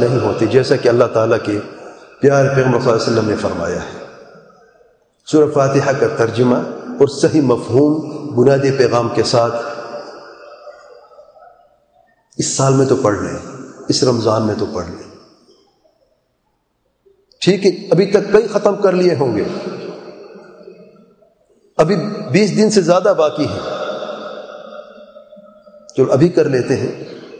نہیں ہوتی، جیسا کہ اللہ تعالیٰ کے پیارے پیغمبر صلی اللہ علیہ وسلم نے فرمایا ہے۔ سورہ فاتحہ کا ترجمہ اور صحیح مفہوم بنیادی پیغام کے ساتھ اس سال میں تو پڑھ لیں، اس رمضان میں تو پڑھ لیں۔ ٹھیک ہے، ابھی تک کئی ختم کر لیے ہوں گے، ابھی 20 دن سے زیادہ باقی ہے، چلو ابھی کر لیتے ہیں۔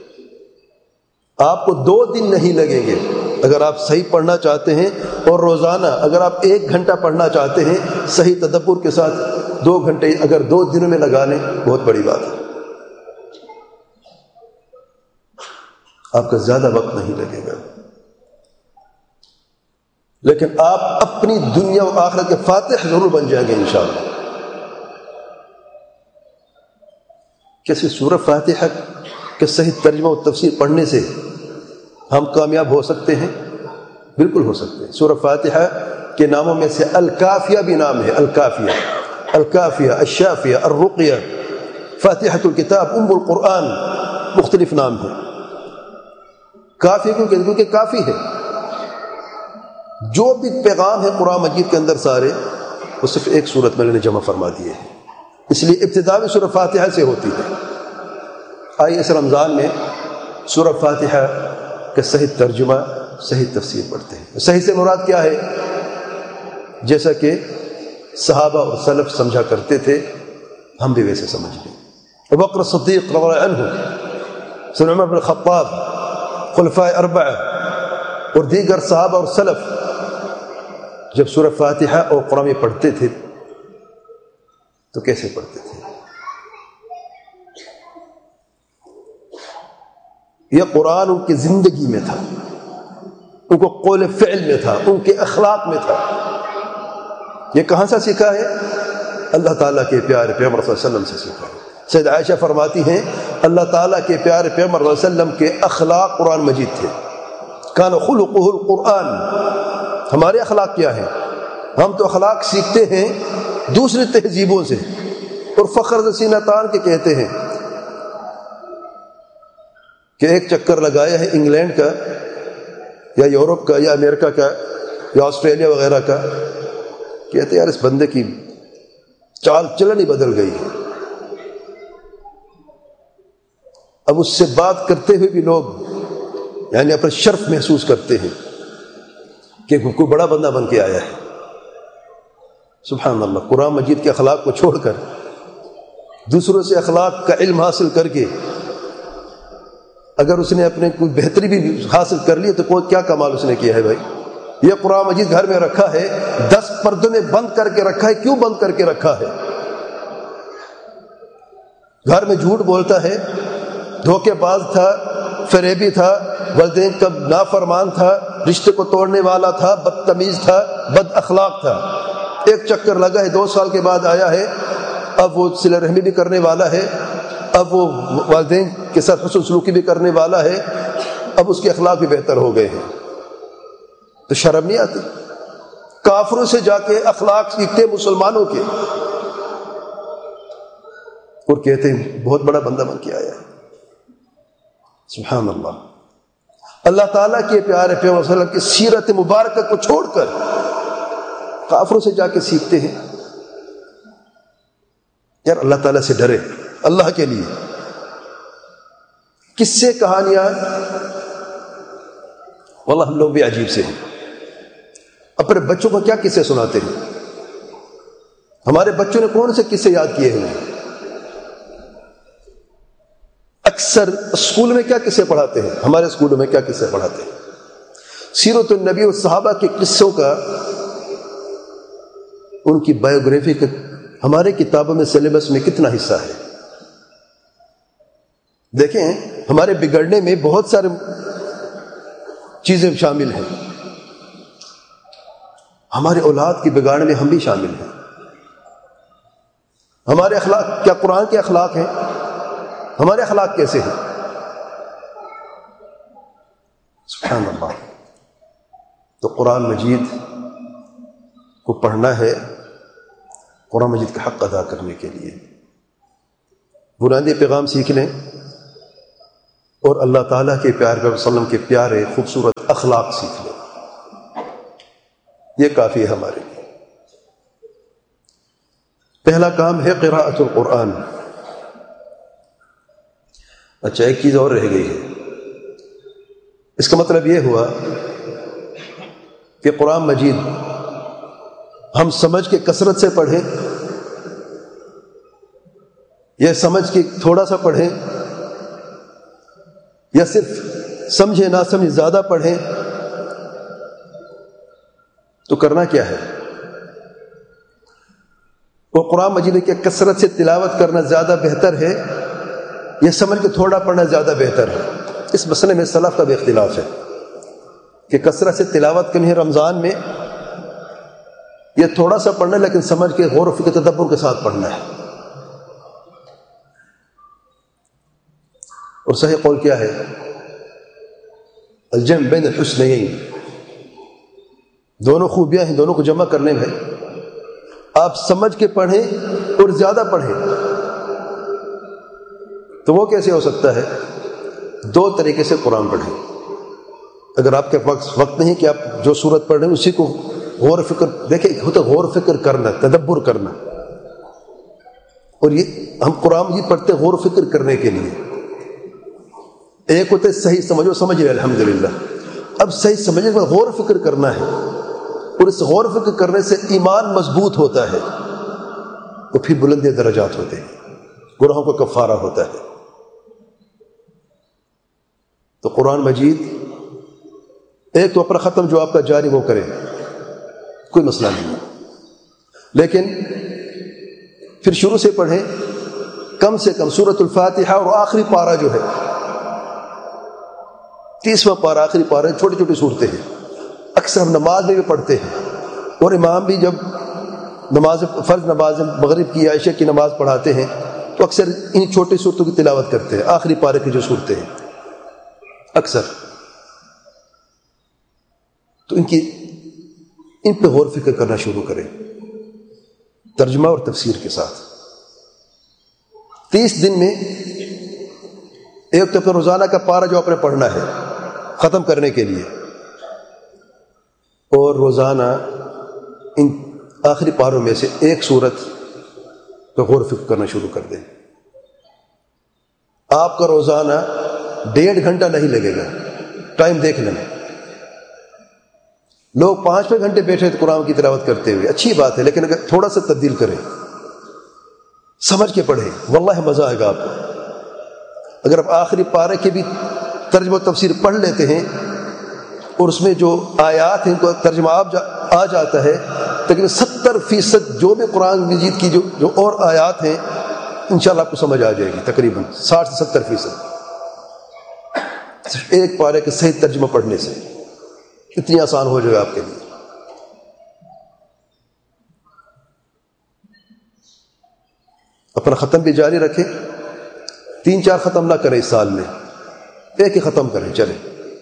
آپ کو 2 دن نہیں لگیں گے اگر آپ صحیح پڑھنا چاہتے ہیں، اور روزانہ اگر آپ 1 گھنٹہ پڑھنا چاہتے ہیں صحیح تدبر کے ساتھ 2 گھنٹے اگر 2 دنوں میں لگا لیں، بہت بڑی بات ہے، آپ کا زیادہ وقت نہیں لگے گا۔ لیکن آپ اپنی دنیا و آخرت کے فاتح ضرور بن جائیں گے انشاءاللہ۔ کیسے سورہ فاتحہ کے صحیح ترجمہ و تفسیر پڑھنے سے ہم کامیاب ہو سکتے ہیں؟ بالکل ہو سکتے ہیں۔ سورہ فاتحہ کے ناموں میں سے الکافیہ بھی نام ہے، الکافیہ، الشافیہ، الرقیہ، فاتحۃ الکتاب، ام القرآن، مختلف نام ہیں۔ کافی کیونکہ کافی ہے، جو بھی پیغام ہے قرآن مجید کے اندر سارے وہ صرف ایک صورت میں نے جمع فرما دیے ہیں، اس لیے ابتدا بھی سورہ فاتحہ سے ہوتی ہے۔ آئیے اس رمضان میں سورہ فاتحہ کا صحیح ترجمہ، صحیح تفسیر پڑھتے ہیں۔ صحیح سے مراد کیا ہے؟ جیسا کہ صحابہ اور سلف سمجھا کرتے تھے ہم بھی ویسے سمجھ لیں۔ ابوبکر صدیق رضی اللہ عنہ، سیدنا عمر بن الخطاب، خلفائے اربعہ اور دیگر صحابہ اور سلف جب سورہ فاتحہ اور قرآن میں پڑھتے تھے تو کیسے پڑھتے تھے؟ یہ قرآن ان کی زندگی میں تھا، ان کو قول فعل میں تھا، ان کے اخلاق میں تھا۔ یہ کہاں سے سیکھا ہے؟ اللہ تعالیٰ کے پیارے پیغمبر صلی اللہ علیہ وسلم سے سیکھا ہے۔ سید عائشہ فرماتی ہیں اللہ تعالیٰ کے پیارے پیغمبر صلی اللہ علیہ وسلم کے اخلاق قرآن مجید تھے۔ کان خلقہ القرآن، ہمارے اخلاق کیا ہیں؟ ہم تو اخلاق سیکھتے ہیں دوسری تہذیبوں سے، اور فخر سے سینہ تان کے کہتے ہیں کہ ایک چکر لگایا ہے انگلینڈ کا یا یورپ کا یا امریکہ کا یا آسٹریلیا وغیرہ کا، کہتے ہیں یار اس بندے کی چال چلن ہی بدل گئی ہے۔ اب اس سے بات کرتے ہوئے بھی لوگ یعنی اپنا شرف محسوس کرتے ہیں کہ کوئی بڑا بندہ بن کے آیا ہے۔ سبحان اللہ، قرآن مجید کے اخلاق کو چھوڑ کر دوسروں سے اخلاق کا علم حاصل کر کے اگر اس نے اپنے کوئی بہتری بھی حاصل کر لی تو کوئی کیا کمال اس نے کیا ہے بھائی؟ یہ قرآن مجید گھر میں رکھا ہے، 10 پردوں میں بند کر کے رکھا ہے۔ کیوں بند کر کے رکھا ہے؟ گھر میں جھوٹ بولتا ہے، دھوکے باز تھا، فریبی تھا، والدین کا نافرمان تھا، رشتے کو توڑنے والا تھا، بدتمیز تھا، بد اخلاق تھا۔ ایک چکر لگا ہے، 2 سال کے بعد آیا ہے، اب وہ صلہ رحمی بھی کرنے والا ہے، اب وہ والدین کے ساتھ حسن سلوکی بھی کرنے والا ہے، اب اس کے اخلاق بھی بہتر ہو گئے ہیں، تو شرم نہیں آتی؟ کافروں سے جا کے اخلاق سیکھتے مسلمانوں کے، اور کہتے ہیں بہت بڑا بندہ بن کے آیا ہے۔ سبحان اللہ، اللہ تعالیٰ کے پیارے پیغمبر صلی اللہ علیہ وسلم کی سیرت مبارکہ کو چھوڑ کر کافروں سے جا کے سیکھتے ہیں۔ یار اللہ تعالیٰ سے ڈرے، اللہ کے لیے۔ قصے کہانیاں واللہ ہم لوگ بھی عجیب سے ہیں، اپنے بچوں کو کیا قصے سناتے ہیں؟ ہمارے بچوں نے کون سے قصے یاد کیے ہیں؟ اکثر اسکول میں کیا قصے پڑھاتے ہیں؟ ہمارے اسکولوں میں کیا قصے پڑھاتے ہیں؟ سیرت النبی اور صحابہ کے قصوں کا، ان کی بایوگرافی کا ہمارے کتابوں میں سلیبس میں کتنا حصہ ہے؟ دیکھیں ہمارے بگڑنے میں بہت سارے چیزیں شامل ہیں، ہمارے اولاد کی بگاڑنے میں ہم بھی شامل ہیں۔ ہمارے اخلاق کیا قرآن کے اخلاق ہیں؟ ہمارے اخلاق کیسے ہیں؟ سبحان اللہ۔ تو قرآن مجید کو پڑھنا ہے قرآن مجید کا حق ادا کرنے کے لیے، بنیادی پیغام سیکھ لیں اور اللہ تعالیٰ کے پیارے پیغمبر صلی اللہ علیہ وسلم کے پیارے خوبصورت اخلاق سیکھ لیں، یہ کافی ہے ہمارے لیے۔ پہلا کام ہے قراءۃ القرآن۔ اچھا، ایک چیز اور رہ گئی ہے، اس کا مطلب یہ ہوا کہ قرآن مجید ہم سمجھ کے کثرت سے پڑھیں یا سمجھ کے تھوڑا سا پڑھیں، یا صرف سمجھے نہ سمجھے زیادہ پڑھیں، تو کرنا کیا ہے؟ وہ قرآن مجید کی کثرت سے تلاوت کرنا زیادہ بہتر ہے یا سمجھ کے تھوڑا پڑھنا زیادہ بہتر ہے؟ اس مسئلے میں سلف کا بھی اختلاف ہے کہ کثرت سے تلاوت کرنی ہے رمضان میں، یہ تھوڑا سا پڑھنا ہے لیکن سمجھ کے غور و فکر تدبر کے ساتھ پڑھنا ہے۔ اور صحیح قول کیا ہے؟ الجمع بین الحسنین، دونوں خوبیاں ہیں، دونوں کو جمع کرنے میں آپ سمجھ کے پڑھیں اور زیادہ پڑھیں۔ تو وہ کیسے ہو سکتا ہے؟ دو طریقے سے قرآن پڑھیں۔ اگر آپ کے پاس وقت نہیں کہ آپ جو سورت پڑھ رہے ہیں اسی کو غور و فکر، دیکھیں ہوتا غور و فکر کرنا، تدبر کرنا، اور یہ ہم قرآن مجید پڑھتے غور و فکر کرنے کے لیے۔ ایک ہوتا ہے صحیح سمجھو، سمجھ رہے الحمدللہ، اب صحیح سمجھنے کے بعد غور و فکر کرنا ہے، اور اس غور و فکر کرنے سے ایمان مضبوط ہوتا ہے، تو پھر بلندی درجات ہوتے ہیں، گناہوں کا کفارہ ہوتا ہے۔ تو قرآن مجید ایک تو اپنا ختم جو آپ کا جاری وہ کرے، کوئی مسئلہ نہیں ہے، لیکن پھر شروع سے پڑھیں، کم سے کم سورۃ الفاتحہ اور آخری پارہ جو ہے 30واں پارہ، آخری پارہ، چھوٹی چھوٹی صورتیں ہیں، اکثر ہم نماز میں بھی پڑھتے ہیں، اور امام بھی جب نماز فرض نماز مغرب کی عشاء کی نماز پڑھاتے ہیں تو اکثر ان چھوٹی صورتوں کی تلاوت کرتے ہیں، آخری پارے کی جو صورتیں ہیں اکثر، تو ان پہ غور فکر کرنا شروع کریں ترجمہ اور تفسیر کے ساتھ۔ 30 دن میں ایک تو روزانہ کا پارہ جو آپ نے پڑھنا ہے ختم کرنے کے لیے، اور روزانہ ان آخری پاروں میں سے ایک سورت پہ غور و فکر کرنا شروع کر دیں۔ آپ کا روزانہ 1.5 گھنٹہ نہیں لگے گا، ٹائم دیکھ لیں۔ لوگ 5 گھنٹے بیٹھے تھے قرآن کی تلاوت کرتے ہوئے، اچھی بات ہے، لیکن اگر تھوڑا سا تبدیل کریں، سمجھ کے پڑھیں، واللہ مزہ آئے گا آپ کو۔ اگر آپ آخری پارے کی بھی ترجمہ و تفسیر پڑھ لیتے ہیں اور اس میں جو آیات ہیں ان کو ترجمہ آ جاتا ہے، تقریباً 70% جو بھی قرآن مجید کی جو اور آیات ہیں انشاءاللہ آپ کو سمجھ آ جائے گی، تقریباً 60 سے 70%، صرف ایک پارے کے صحیح ترجمہ پڑھنے سے اتنی آسان ہو جائے گا آپ کے لیے۔ اپنا ختم بھی جاری رکھیں، 3-4 ختم نہ کریں اس سال میں، ایک ہی ختم کریں، چلیں،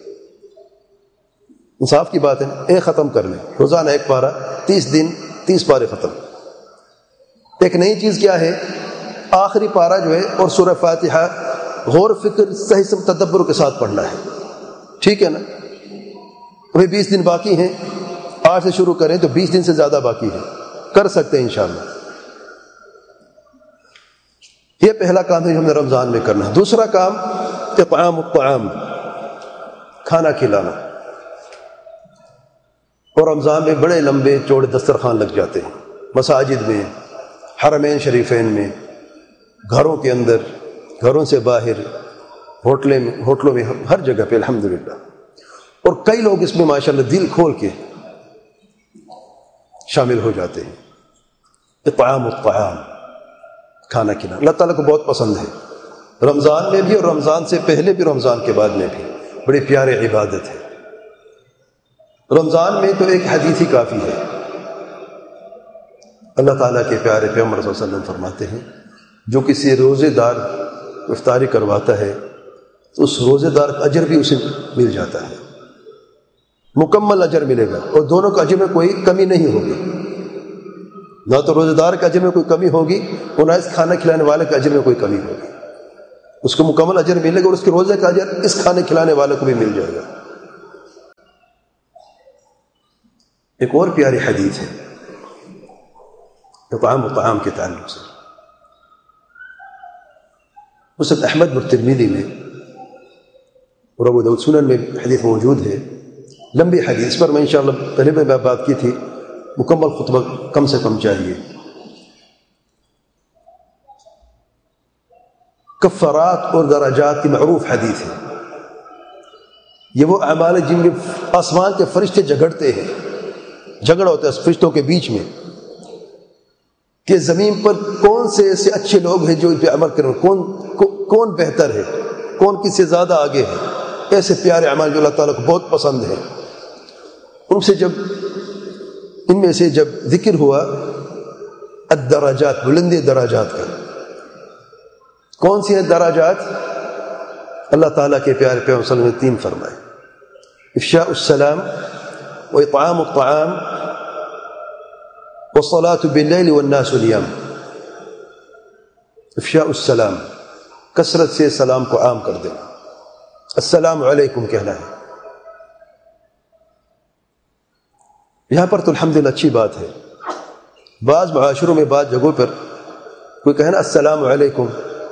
انصاف کی بات ہے، ایک ختم کر لیں، روزانہ ایک پارہ، 30 دن 30 پارے ختم۔ ایک نئی چیز کیا ہے؟ آخری پارہ جو ہے اور سورہ فاتحہ غور و فکر صحیح سے تدبر کے ساتھ پڑھنا ہے، ٹھیک ہے نا؟ ابھی 20 دن باقی ہیں، 8 سے شروع کریں تو 20 دن سے زیادہ باقی ہے، کر سکتے ہیں انشاءاللہ۔ یہ پہلا کام ہے جو ہم نے رمضان میں کرنا ہے۔ دوسرا کام اطعام الطعام، کھانا کھلانا، اور رمضان میں بڑے لمبے چوڑے دسترخوان لگ جاتے ہیں، مساجد میں، حرمین شریفین میں، گھروں کے اندر، گھروں سے باہر، ہوٹلوں میں، ہر جگہ پہ الحمدللہ، اور کئی لوگ اس میں ماشاءاللہ دل کھول کے شامل ہو جاتے ہیں۔ اطعام الطعام، کھانا کھلانا اللہ تعالیٰ کو بہت پسند ہے، رمضان میں بھی اور رمضان سے پہلے بھی، رمضان کے بعد میں بھی، بڑی پیاری عبادت ہے۔ رمضان میں تو ایک حدیث ہی کافی ہے، اللہ تعالیٰ کے پیارے پیغمبر صلی اللہ علیہ وسلم فرماتے ہیں جو کسی روزے دار افطاری کرواتا ہے تو اس روزے دار کا اجر بھی اسے مل جاتا ہے، مکمل اجر ملے گا، اور دونوں کے اجر میں کوئی کمی نہیں ہوگی، نہ تو روزے دار کے اجر میں کوئی کمی ہوگی اور نہ اس کھانا کھلانے والے کے اجر میں کوئی کمی ہوگی۔ اس کو مکمل اجر ملے گا، اور اس کے روزے کا اجر اس کھانے کھلانے والے کو بھی مل جائے گا۔ ایک اور پیاری حدیث ہے اطعام الطعام کے تعلق سے، مسند احمد اور ترمذی میں اور ابو داؤد سنن میں حدیث موجود ہے، لمبی حدیث پر میں انشاءاللہ پہلے میں بات کی تھی، مکمل خطبہ کم سے کم چاہیے۔ کفارات اور درجات کی معروف حدیث ہے۔ یہ وہ اعمال ہیں جن میں آسمان کے فرشتے جھگڑتے ہیں، جھگڑا ہوتا ہے فرشتوں کے بیچ میں کہ زمین پر کون سے ایسے اچھے لوگ ہیں جو ان پہ عمل کریں، کون بہتر ہے، کون کس سے زیادہ آگے ہے۔ ایسے پیارے اعمال جو اللہ تعالیٰ کو بہت پسند ہیں، ان میں سے جب ذکر ہوا الدرجات، بلندی دراجات کا، کون سی ہیں دراجات؟ اللہ تعالیٰ کے پیارے پیغمبر صلی اللہ علیہ وسلم نے 3 فرمائے: افشاء السلام واطعام الطعام والصلاة باللیل والناس نیام۔ افشاء السلام، کثرت سے سلام کو عام کر دینا، السلام علیکم کہنا ہے۔ یہاں پر تو الحمدللہ اچھی بات ہے، بعض معاشروں میں بعض جگہوں پر کوئی کہنا السلام علیکم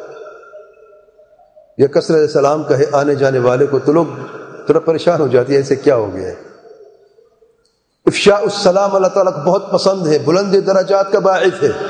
یا کثرت سلام کہے آنے جانے والے کو تو لوگ تھوڑا پریشان ہو جاتی ہے، ایسے کیا ہو گیا ہے۔ افشاء السلام اللہ تعالیٰ کو بہت پسند ہے، بلند درجات کا باعث ہے،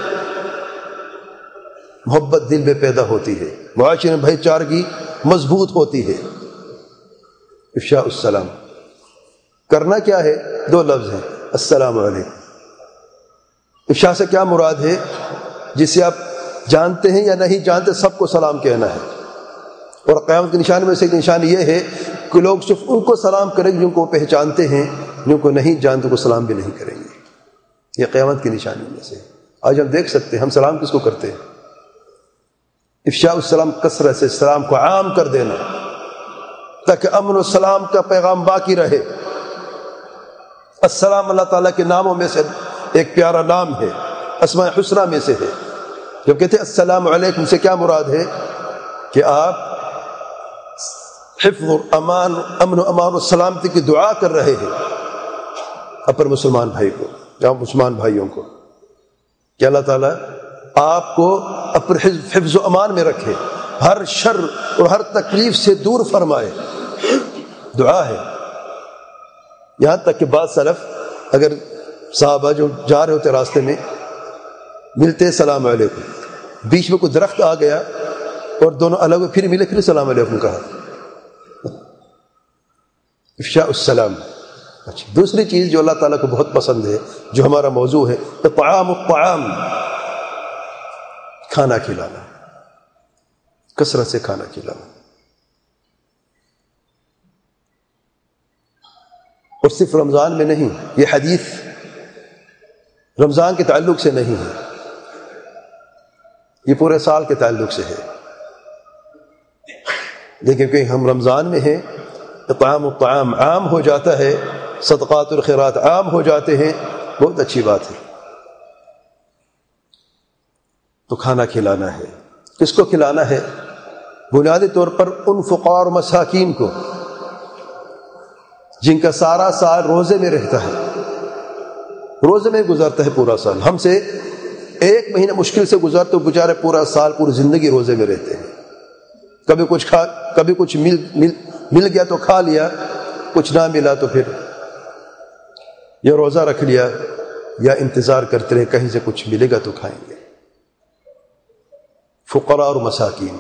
محبت دل میں پیدا ہوتی ہے، معاشرے میں بھائی چارگی مضبوط ہوتی ہے۔ افشاء السلام کرنا کیا ہے؟ 2 لفظ ہیں، السلام علیکم۔ افشاء سے کیا مراد ہے؟ جسے آپ جانتے ہیں یا نہیں جانتے سب کو سلام کہنا ہے، اور قیامت کے نشان میں سے ایک نشان یہ ہے کہ لوگ صرف ان کو سلام کریں گے جن کو پہچانتے ہیں، جن کو نہیں جانتے کو سلام بھی نہیں کریں گے۔ یہ قیامت کی نشانی میں سے آج ہم دیکھ سکتے ہیں، ہم سلام کس کو کرتے ہیں؟ افشاء السلام، کثرت سے سلام کو عام کر دینا تاکہ امن و سلام کا پیغام باقی رہے۔ السلام اللہ تعالیٰ کے ناموں میں سے ایک پیارا نام ہے، اسماء الحسنی میں سے ہے۔ جب کہتے ہیں السلام علیکم سے کیا مراد ہے؟ کہ آپ حفظ و امان، امن و امان و سلامتی کی دعا کر رہے ہیں اپنے مسلمان بھائی کو یا مسلمان بھائیوں کو، کہ اللہ تعالیٰ آپ کو اپنے حفظ و امان میں رکھے، ہر شر اور ہر تکلیف سے دور فرمائے، دعا ہے۔ یہاں تک کہ بعض سلف اگر صحابہ جو جا رہے ہوتے راستے میں ملتے سلام علیکم، بیچ میں کوئی درخت آ گیا اور دونوں الگ ہوئے، پھر ملے، پھر سلام علیکم کہا۔ افشاء السلام۔ اچھا، دوسری چیز جو اللہ تعالیٰ کو بہت پسند ہے، جو ہمارا موضوع ہے، اطعام الطعام، کھانا کھلانا، کثرت سے کھانا کھلانا۔ اور صرف رمضان میں نہیں، یہ حدیث رمضان کے تعلق سے نہیں ہے، یہ پورے سال کے تعلق سے ہے۔ لیکن کہ ہم رمضان میں ہیں، اطعام الطعام عام ہو جاتا ہے، صدقات اور خیرات عام ہو جاتے ہیں، بہت اچھی بات ہے۔ تو کھانا کھلانا ہے، کس کو کھلانا ہے؟ بنیادی طور پر ان فقراء اور مساکین کو جن کا سارا سال روزے میں رہتا ہے، روزے میں گزرتا ہے پورا سال۔ ہم سے 1 مہینہ مشکل سے گزرتے، بیچارے پورا سال پوری زندگی روزے میں رہتے ہیں۔ کبھی کچھ مل گیا تو کھا لیا، کچھ نہ ملا تو پھر یا روزہ رکھ لیا یا انتظار کرتے رہے کہیں سے کچھ ملے گا تو کھائیں گے۔ فقراء اور مساکین،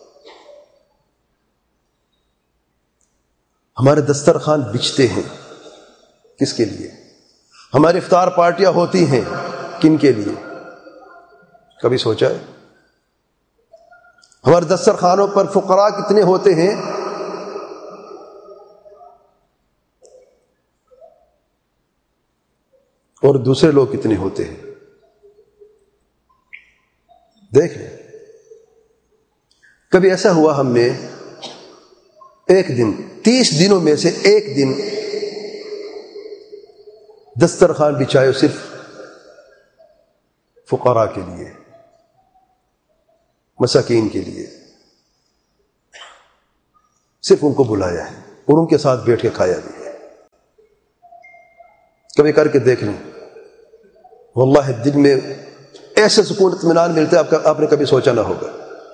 ہمارے دسترخوان بچھتے ہیں کس کے لیے؟ ہماری افطار پارٹیاں ہوتی ہیں کن کے لیے؟ کبھی سوچا ہے؟ ہمارے دسترخوانوں پر فقراء کتنے ہوتے ہیں؟ اور دوسرے لوگ کتنے ہوتے ہیں؟ دیکھ لیں، کبھی ایسا ہوا ہم نے ایک دن 30 دنوں میں سے ایک دن دسترخوان بچھائے صرف فقراء کے لیے، مساکین کے لیے، صرف ان کو بلایا ہے اور ان کے ساتھ بیٹھ کے کھایا بھی ہے۔ کبھی کر کے دیکھ لیں، واللہ دل میں ایسے سکون اطمینان ملتا ہے آپ نے کبھی سوچا نہ ہوگا۔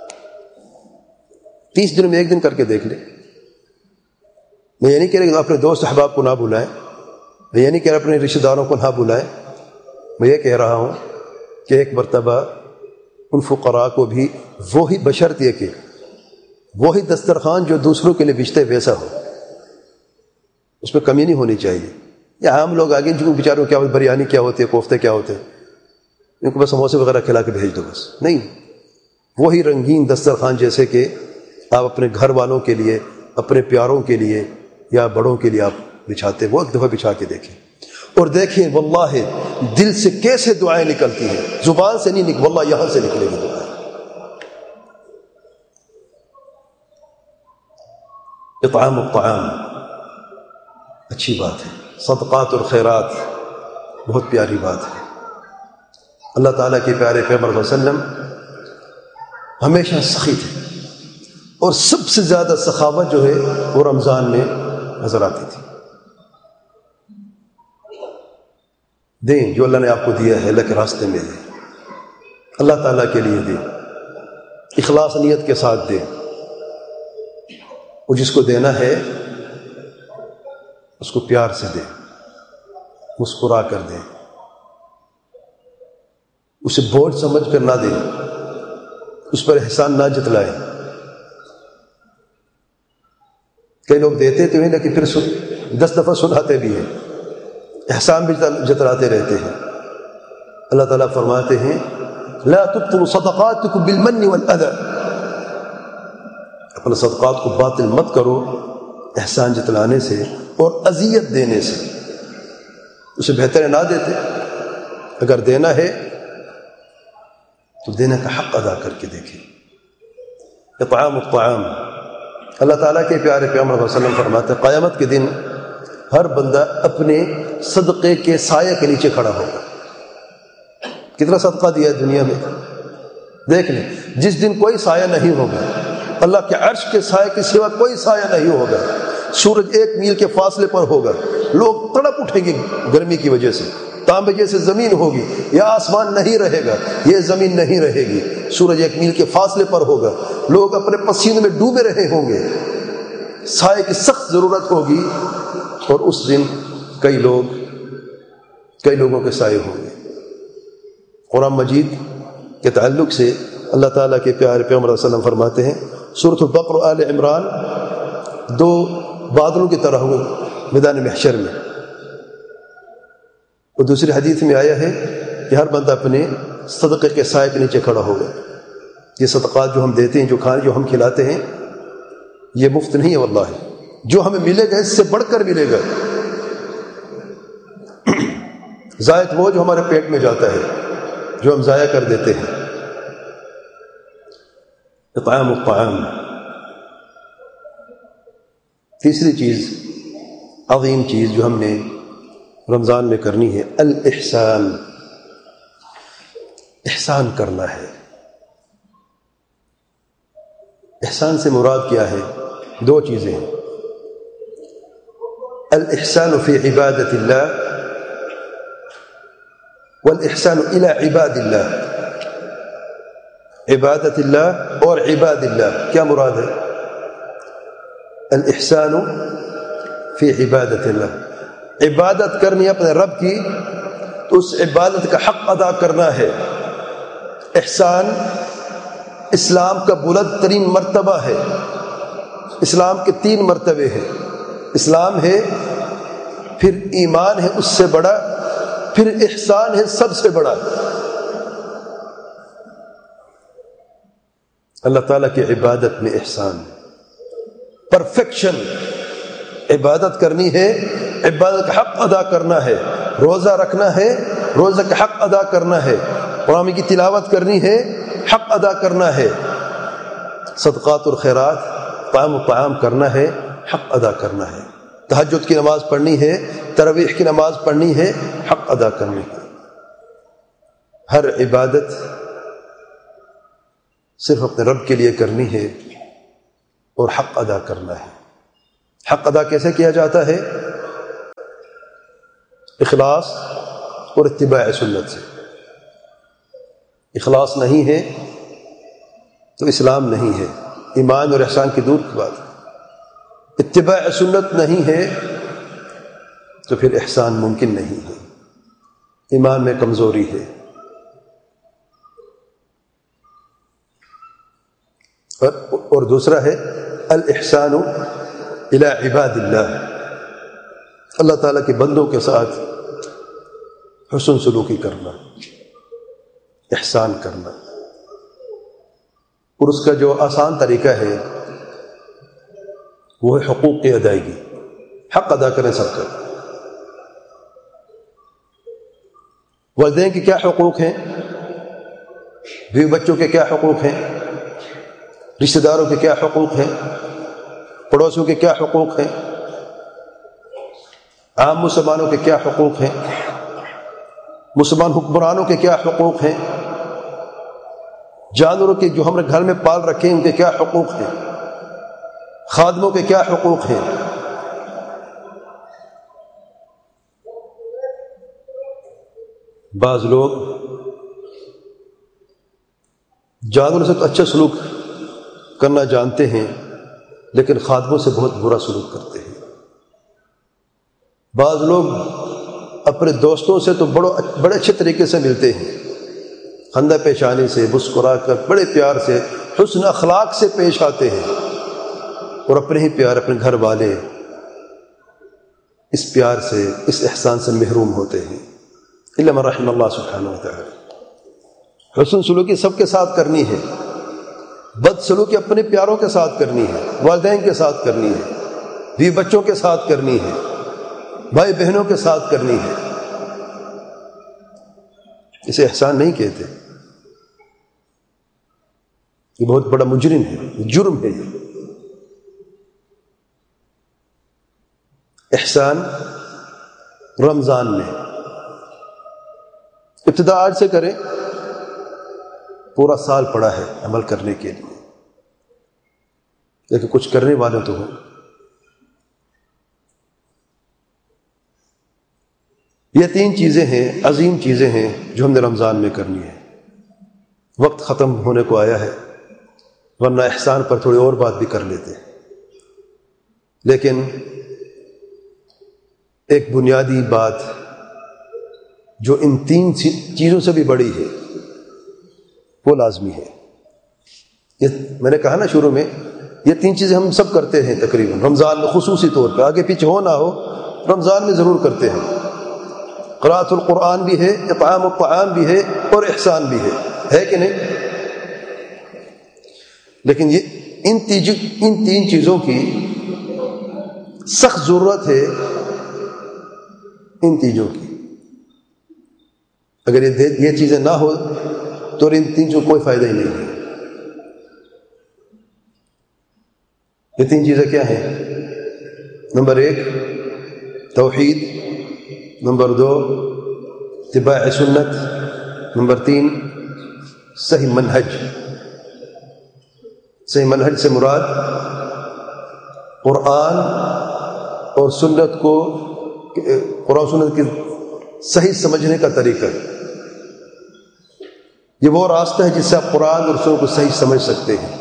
30 دن میں ایک دن کر کے دیکھ لیں۔ میں یہ نہیں کہہ رہا کہ اپنے دوست احباب کو نہ بلائیں، میں یہ نہیں کہہ رہا اپنے رشتہ داروں کو نہ بلائیں، میں یہ کہہ رہا ہوں کہ ایک مرتبہ ان فقراء کو بھی وہی، بشرط یہ کہ وہی دسترخوان جو دوسروں کے لیے بچتے ویسا ہو، اس میں کمی نہیں ہونی چاہیے۔ یا عام لوگ آگے جن بیچاروں کیا بریانی کیا ہوتی ہے، کوفتے کیا ہوتے ہیں، ان کو بس سموسے وغیرہ کھلا کے بھیج دو، بس نہیں، وہی رنگین دسترخوان جیسے کہ آپ اپنے گھر والوں کے لیے، اپنے پیاروں کے لیے یا بڑوں کے لیے آپ بچھاتے، وہ ایک دفعہ بچھا کے دیکھیں اور دیکھیں واللہ دل سے کیسے دعائیں نکلتی ہیں، زبان سے نہیں واللہ یہاں سے نکلے گی دعائیں۔ اطعام الطعام اچھی بات ہے، صدقات اور خیرات بہت پیاری بات ہے۔ اللہ تعالیٰ کے پیارے پیغمبر صلی اللہ علیہ وسلم ہمیشہ سخی تھے، اور سب سے زیادہ سخاوت جو ہے وہ رمضان میں نظر آتی تھی۔ دیں جو اللہ نے آپ کو دیا ہے، اللہ کے راستے میں دیں، اللہ تعالیٰ کے لیے دیں، اخلاص نیت کے ساتھ دیں، اور جس کو دینا ہے اس کو پیار سے دیں، مسکرا کر دیں، اسے بوجھ سمجھ کر نہ دیں، اس پر احسان نہ جتلائیں۔ کئی لوگ دیتے تو ہیں لیکن پھر 10 دفعہ سناتے بھی ہیں، احسان بھی جتلاتے رہتے ہیں۔ اللہ تعالیٰ فرماتے ہیں لا تبطلوا صدقاتکم بالمن والاذى، اپنے صدقات کو باطل مت کرو احسان جتلانے سے اور اذیت دینے سے۔ اسے بہتر ہے نہ دیتے، اگر دینا ہے تو دینے کا حق ادا کر کے دیکھیں۔ اطعام الطعام، اللہ تعالیٰ کے پیارے پیغمبر صلی اللہ علیہ وسلم فرماتے ہیں قیامت کے دن ہر بندہ اپنے صدقے کے سائے کے نیچے کھڑا ہوگا۔ کتنا صدقہ دیا ہے دنیا میں، دیکھ لیں، جس دن کوئی سایہ نہیں ہوگا، اللہ کے عرش کے سائے کے سوا کوئی سایہ نہیں ہوگا، سورج 1 میل کے فاصلے پر ہوگا، لوگ تڑپ اٹھیں گے گرمی کی وجہ سے، تانبے جیسے زمین ہوگی، یہ آسمان نہیں رہے گا، یہ زمین نہیں رہے گی، سورج 1 میل کے فاصلے پر ہوگا، لوگ اپنے پسینے میں ڈوبے رہے ہوں گے، سائے کی سخت ضرورت ہوگی، اور اس دن کئی لوگوں کے سائے ہوں گے۔ قرآن مجید کے تعلق سے اللہ تعالیٰ کے پیارے پیغمبر صلی اللہ علیہ وسلم فرماتے ہیں سورۃ البقرہ آل عمران 2 بادلوں کی طرح ہوں میدان محشر میں، اور دوسری حدیث میں آیا ہے کہ ہر بندہ اپنے صدقے کے سائے کے نیچے کھڑا ہوگا۔ یہ صدقات جو ہم دیتے ہیں، جو ہم کھلاتے ہیں، یہ مفت نہیں ہے واللہ، جو ہمیں ملے گا اس سے بڑھ کر ملے گا۔ زائد وہ جو ہمارے پیٹ میں جاتا ہے، جو ہم ضائع کر دیتے ہیں۔ اطعام الطعام، تیسری چیز، عظیم چیز جو ہم نے رمضان میں کرنی ہے، الاحسان، احسان کرنا ہے۔ احسان سے مراد کیا ہے؟ 2 چیزیں ہیں، الاحسان فی عبادت اللہ والاحسان الی عباد اللہ۔ عبادت اللہ اور عباد اللہ، کیا مراد ہے؟ الاحسان فی عبادت اللہ، عبادت کرنی اپنے رب کی تو اس عبادت کا حق ادا کرنا ہے۔ احسان اسلام کا بلند ترین مرتبہ ہے۔ اسلام کے 3 مرتبے ہیں، اسلام ہے، پھر ایمان ہے اس سے بڑا، پھر احسان ہے سب سے بڑا۔ اللہ تعالیٰ کی عبادت میں احسان، پرفیکشن، عبادت کرنی ہے، عبادت کا حق ادا کرنا ہے، روزہ رکھنا ہے، روزہ کا حق ادا کرنا ہے، قرآن کی تلاوت کرنی ہے، حق ادا کرنا ہے، صدقات اور خیرات، طعام و طعام کرنا ہے، حق ادا کرنا ہے، تہجد کی نماز پڑھنی ہے، تراویح کی نماز پڑھنی ہے، حق ادا کرنی ہے۔ ہر عبادت صرف اپنے رب کے لیے کرنی ہے اور حق ادا کرنا ہے۔ حق ادا کیسے کیا جاتا ہے؟ اخلاص اور اتباع سنت سے۔ اخلاص نہیں ہے تو اسلام نہیں ہے، ایمان اور احسان کی دور کی بات ہے۔ اتباع سنت نہیں ہے تو پھر احسان ممکن نہیں ہے، ایمان میں کمزوری ہے۔ اور دوسرا ہے الاحسان الی عباد اللہ، اللہ تعالیٰ کے بندوں کے ساتھ حسن سلوکی کرنا، احسان کرنا، اور اس کا جو آسان طریقہ ہے وہ ہے حقوق کی ادائیگی، حق ادا کریں سب کا۔ والدین کے کیا حقوق ہیں، بیوی بچوں کے کیا حقوق ہیں، رشتہ داروں کے کیا حقوق ہیں، پڑوسیوں کے کیا حقوق ہیں، عام مسلمانوں کے کیا حقوق ہیں، مسلمان حکمرانوں کے کیا حقوق ہیں، جانوروں کے جو ہم نے گھر میں پال رکھے ہیں ان کے کیا حقوق ہیں، خادموں کے کیا حقوق ہیں۔ بعض لوگ جانوروں سے تو اچھا سلوک کرنا جانتے ہیں لیکن خادموں سے بہت برا سلوک کرتے ہیں۔ بعض لوگ اپنے دوستوں سے تو بڑے اچھے طریقے سے ملتے ہیں، خندہ پیشانی سے، مسکرا کر، بڑے پیار سے، حسن اخلاق سے پیش آتے ہیں، اور اپنے ہی پیار، اپنے گھر والے اس پیار سے، اس احسان سے محروم ہوتے ہیں۔ الا من رحم اللہ سبحانہ و تعالی۔ حسن سلوکی سب کے ساتھ کرنی ہے، بد سلوکی اپنے پیاروں کے ساتھ کرنی ہے، والدین کے ساتھ کرنی ہے، بیوی بچوں کے ساتھ کرنی ہے، بھائی بہنوں کے ساتھ کرنی ہے۔ اسے احسان نہیں کہتے، یہ بہت بڑا مجرم ہے، جرم ہے یہ۔ احسان رمضان میں ابتدا آج سے کریں، پورا سال پڑا ہے عمل کرنے کے لیے، لیکن کچھ کرنے والے تو ہوں۔ یہ 3 چیزیں ہیں، عظیم چیزیں ہیں جو ہم نے رمضان میں کرنی ہے۔ وقت ختم ہونے کو آیا ہے، ورنہ احسان پر تھوڑی اور بات بھی کر لیتے ہیں، لیکن ایک بنیادی بات جو ان 3 چیزوں سے بھی بڑی ہے وہ لازمی ہے۔ یہ میں نے کہا نا شروع میں، یہ 3 چیزیں ہم سب کرتے ہیں تقریباً رمضان میں، خصوصی طور پہ، آگے پیچھے ہو نہ ہو رمضان میں ضرور کرتے ہیں۔ قراءۃ القرآن بھی ہے، اطعام الطعام بھی ہے، اور احسان بھی ہے کہ نہیں؟ لیکن یہ ان 3 چیزوں کی سخت ضرورت ہے، ان چیزوں کی۔ اگر یہ چیزیں نہ ہو تو ان 3 چیزوں کوئی فائدہ ہی نہیں ہے۔ یہ 3 چیزیں کیا ہیں؟ نمبر 1 توحید، نمبر 2 اتباع سنت، نمبر 3 صحیح منہج۔ صحیح منہج سے مراد قرآن اور سنت کو، قرآن سنت کی صحیح سمجھنے کا طریقہ۔ یہ وہ راستہ ہے جس سے آپ قرآن اور سنت کو صحیح سمجھ سکتے ہیں۔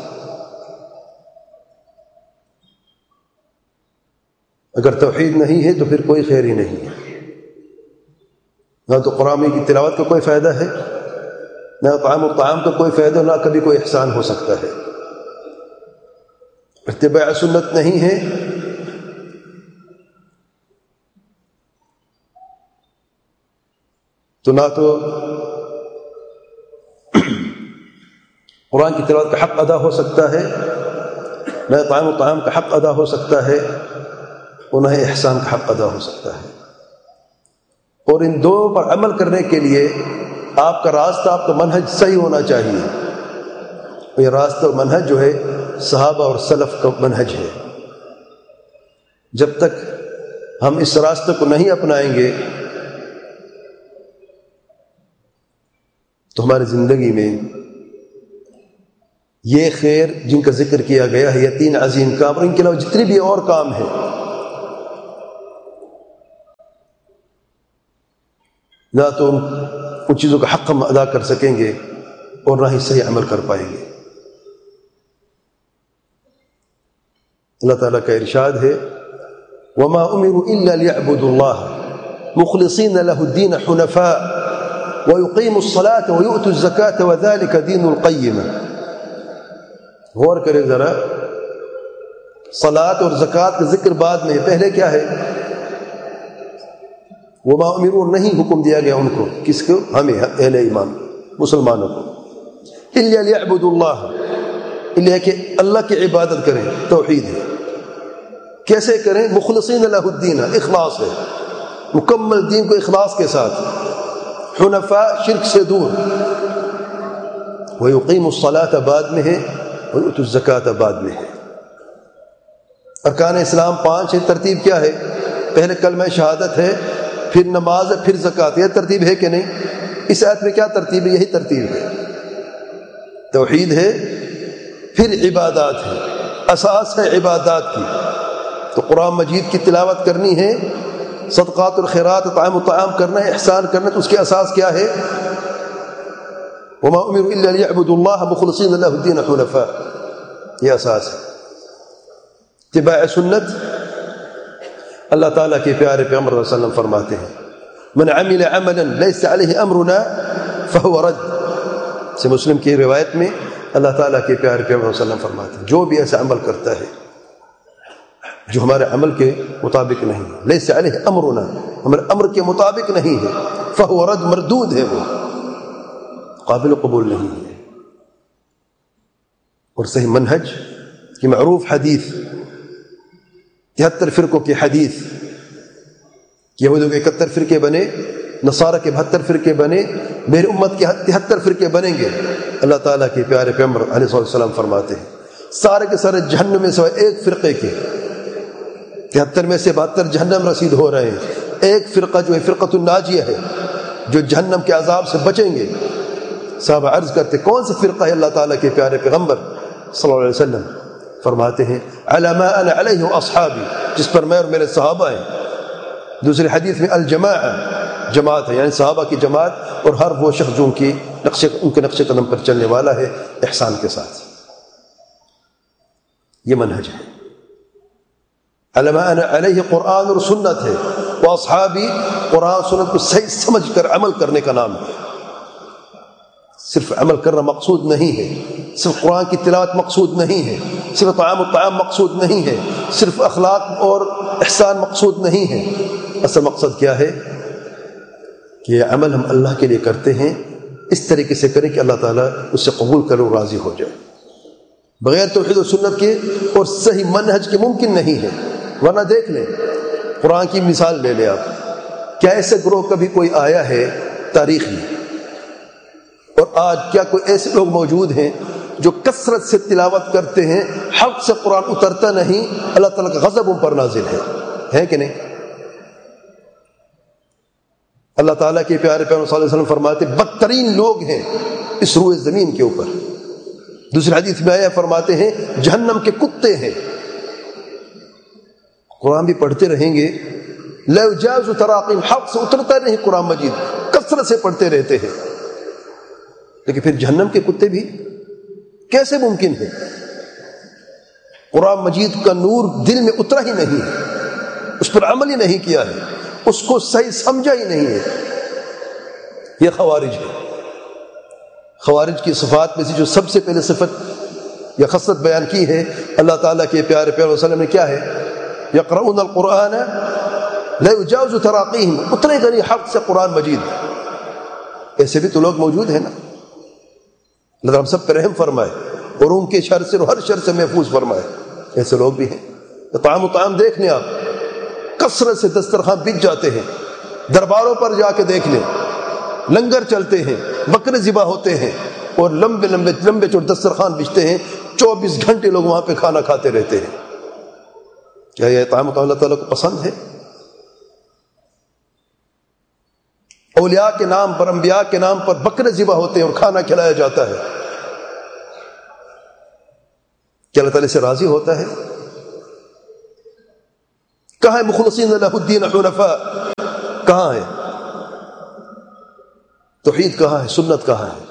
اگر توحید نہیں ہے تو پھر کوئی خیر ہی نہیں ہے، نہ تو قرآن کی تلاوت کا کوئی فائدہ ہے، نہ طعام و طعام کا کوئی فائدہ، نہ کبھی کوئی احسان ہو سکتا ہے۔ اتباع سنت نہیں ہے تو نہ تو قرآن کی تلاوت کا حق ادا ہو سکتا ہے، نہ طعام و طعام کا حق ادا ہو سکتا ہے، اور نہ احسان کا حق ادا ہو سکتا ہے۔ اور ان 2 پر عمل کرنے کے لیے آپ کا راستہ، آپ کا منہج صحیح ہونا چاہیے۔ یہ راستہ اور منہج جو ہے صحابہ اور سلف کا منہج ہے۔ جب تک ہم اس راستے کو نہیں اپنائیں گے تو ہماری زندگی میں یہ خیر جن کا ذکر کیا گیا ہے، یہ 3 عظیم کام، اور ان کے علاوہ جتنے بھی اور کام ہیں، نہ تو ان چیزوں کا حق ہم ادا کر سکیں گے اور نہ ہی صحیح عمل کر پائیں گے۔ اللہ تعالیٰ کا ارشاد ہے وَمَا أُمِرُوا إِلَّا لِيَعْبُدُوا اللَّهَ مُخْلِصِينَ لَهُ الدِّينَ حُنَفَاءَ وَيُقِيمُوا الصَّلَاةَ وَيُؤْتُوا الزَّكَاةَ وَذَلِكَ دِينُ الْقَيِّمَةِ۔ غور کریں ذرا، صلاۃ اور زکوٰۃ کا ذکر بعد میں، پہلے کیا ہے؟ وَمَا أُمِرُوا نہیں حکم دیا گیا ان کو، کس کو؟ ہمیں، اہل ایمان مسلمانوں کو، إِلَّا لِيَعْبُدُوا اللَّهَ، اللہ کہ اللہ کی عبادت کریں، توحید ہے۔ کیسے کریں؟ مخلصین لہ الدین، اخلاص ہے، مکمل دین کو اخلاص کے ساتھ، حنفاء شرک سے دور، ویقیم الصلاۃ بعد میں ہے، ویؤتوا الزکاۃ بعد میں ہے۔ ارکان اسلام 5 ہے، ترتیب کیا ہے؟ پہلے کلمہ شہادت ہے، پھر نماز ہے، پھر زکوٰۃ، یہ ترتیب ہے کہ نہیں؟ اس آیت میں کیا ترتیب ہے؟ یہی ترتیب ہے، توحید ہے، پھر عبادات ہے، اساس ہے عبادات کی۔ تو قرآن مجید کی تلاوت کرنی ہے، صدقات الخیرات، اطعام الطعام کرنا ہے، احسان کرنا ہے، تو اس کی اساس کیا ہے؟ وما امروا الا ليعبدوا الله مخلصين له الدين حنفاء، یہ اساس ہے۔ اتباع سنت، اللہ تعالیٰ کے پیارے پیغمبر صلی اللہ علیہ وسلم فرماتے ہیں من عمل عملا ليس عليه امرنا فهو رد، سے مسلم کی روایت میں اللہ تعالیٰ کے پیارے پیغمبر صلی اللہ علیہ وسلم فرماتے ہیں جو بھی ایسا عمل کرتا ہے جو ہمارے عمل کے مطابق نہیں ہے، لیس علیہ امرنا، ہمارے امر کے مطابق نہیں ہے، فہو رد، مردود ہے، وہ قابل قبول نہیں ہے۔ اور صحیح منہج کی معروف حدیث، 73 فرقوں کی حدیث، یہودوں کے 71 فرقے بنے، نصارہ کے 72 فرقے بنے، میری امت کے 73 فرقے بنیں گے۔ اللہ تعالیٰ کے پیارے پیغمبر علیہ الصلوۃ والسلام فرماتے ہیں سارے کے سارے جہنم میں سوائے ایک فرقے کے، 73 میں سے 72 جہنم رسید ہو رہے ہیں، ایک فرقہ جو ہے فرقۃ الناجیہ ہے، جو جہنم کے عذاب سے بچیں گے۔ صحابہ عرض کرتے کون سا فرقہ ہے اللہ تعالیٰ کے پیارے پیغمبر صلی اللہ علیہ وسلم؟ فرماتے ہیں علی ما انا علیہ واصحابی، جس پر میں اور میرے صحابہ ہیں۔ دوسری حدیث میں الجماعہ، جماعت ہے، یعنی صحابہ کی جماعت اور ہر وہ شخص جو ان کے نقش قدم پر چلنے والا ہے احسان کے ساتھ۔ یہ منہج ہے، علی ما انا علیہ قرآن اور سنت ہے، واصحابی قرآن سنت کو صحیح سمجھ کر عمل کرنے کا نام ہے۔ صرف عمل کرنا مقصود نہیں ہے، صرف قرآن کی تلاوت مقصود نہیں ہے، صرف طعام الطعام مقصود نہیں ہے، صرف اخلاق اور احسان مقصود نہیں ہے۔ اصل مقصد کیا ہے کہ یہ عمل ہم اللہ کے لیے کرتے ہیں، اس طریقے سے کریں کہ اللہ تعالیٰ اس سے قبول کرے اور راضی ہو جائے۔ بغیر توحید و سنت کے اور صحیح منہج کے ممکن نہیں ہے۔ ورنہ دیکھ لیں، قرآن کی مثال لے لیں آپ، کیا ایسے گروہ کبھی کوئی آیا ہے تاریخ میں؟ اور آج کیا کوئی ایسے لوگ موجود ہیں جو کثرت سے تلاوت کرتے ہیں، حق سے قرآن اترتا نہیں، اللہ تعالیٰ کا غضب ان پر نازل ہے کہ نہیں؟ اللہ تعالیٰ کے پیارے پیغمبر صلی اللہ علیہ وسلم فرماتے بدترین لوگ ہیں اس روئے زمین کے اوپر۔ دوسری حدیث میں آیا فرماتے ہیں جہنم کے کتے ہیں۔ قرآن بھی پڑھتے رہیں گے، لا یجاوز تراقیم، حق سے اترتا نہیں قرآن مجید، کثرت سے پڑھتے رہتے ہیں، لیکن پھر جہنم کے کتے بھی کیسے ممکن ہے؟ قرآن مجید کا نور دل میں اترا ہی نہیں ہے، اس پر عمل ہی نہیں کیا ہے، اس کو صحیح سمجھا ہی نہیں ہے۔ یہ خوارج ہے۔ خوارج کی صفات میں سے جو سب سے پہلے صفت یا خصلت بیان کی ہے اللہ تعالیٰ کے پیارے پیغمبر صلی اللہ علیہ وسلم نے، کیا ہے؟ یقرؤون القرآن لا یجاوز تراقیہم، اترے گا نہیں حق سے قرآن مجید۔ ایسے بھی تو لوگ موجود ہیں نا، اللہ تعالیٰ ہم سب پر رحم فرمائے اور ان کے شر سے اور ہر شر سے محفوظ فرمائے۔ ایسے لوگ بھی ہیں۔ طعام و طعام دیکھ لیں آپ، کثرت سے دسترخوان بچ جاتے ہیں، درباروں پر جا کے دیکھ لیں، لنگر چلتے ہیں، بکرے ذبح ہوتے ہیں، اور لمبے لمبے لمبے چوڑے دسترخوان بچتے ہیں، 24 گھنٹے لوگ وہاں پہ کھانا کھاتے رہتے ہیں۔ کیا یہ طعام و طعام اللہ تعالیٰ کو پسند ہے؟ اولیاء کے نام پر، انبیاء کے نام پر بکرے ذبح ہوتے ہیں اور کھانا کھلایا جاتا ہے، کیا اللہ تعالیٰ سے راضی ہوتا ہے؟ کہاں ہے مخلصین لہ الدین حنفاء؟ کہاں ہے؟ توحید کہاں ہے، سنت کہاں ہے؟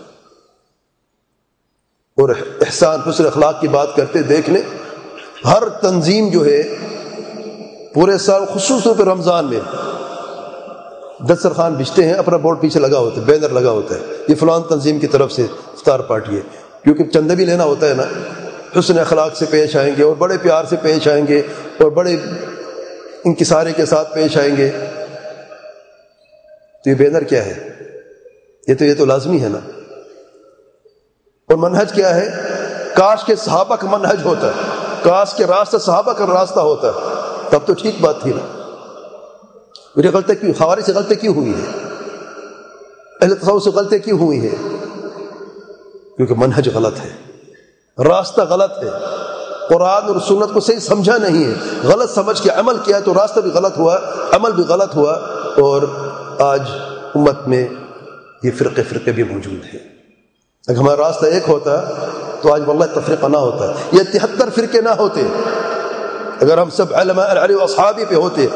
اور احسان حسن اخلاق کی بات کرتے دیکھ لیں، ہر تنظیم جو ہے پورے سال خصوص طور پہ رمضان میں دسترخوان بچتے ہیں، اپنا بورڈ پیچھے لگا ہوتا ہے، بینر لگا ہوتا ہے، یہ فلان تنظیم کی طرف سے افطار پارٹی ہے، کیونکہ چندہ بھی لینا ہوتا ہے نا۔ حسن اخلاق سے پیش آئیں گے اور بڑے پیار سے پیش آئیں گے اور بڑے انکساری کے ساتھ پیش آئیں گے، تو یہ بینر کیا ہے؟ یہ تو لازمی ہے نا۔ اور منہج کیا ہے؟ کاش کے صحابہ کا منہج ہوتا ہے، کاش کے راستہ صحابہ کا راستہ ہوتا ہے، تب تو ٹھیک بات تھی نا۔ میری غلطی کیوں، خوارج سے غلطی کیوں ہوئی ہے، اہل تصوف سے غلطی کیوں ہوئی ہے؟ کیونکہ منہج غلط ہے، راستہ غلط ہے، قرآن اور سنت کو صحیح سمجھا نہیں ہے، غلط سمجھ کے عمل کیا تو راستہ بھی غلط ہوا، عمل بھی غلط ہوا، اور آج امت میں یہ فرقے بھی موجود ہیں۔ اگر ہمارا راستہ ایک ہوتا تو آج واللہ تفریقہ نہ ہوتا، یہ 73 فرقے نہ ہوتے۔ اگر ہم سب علماء علی و اصحابی پہ ہوتے،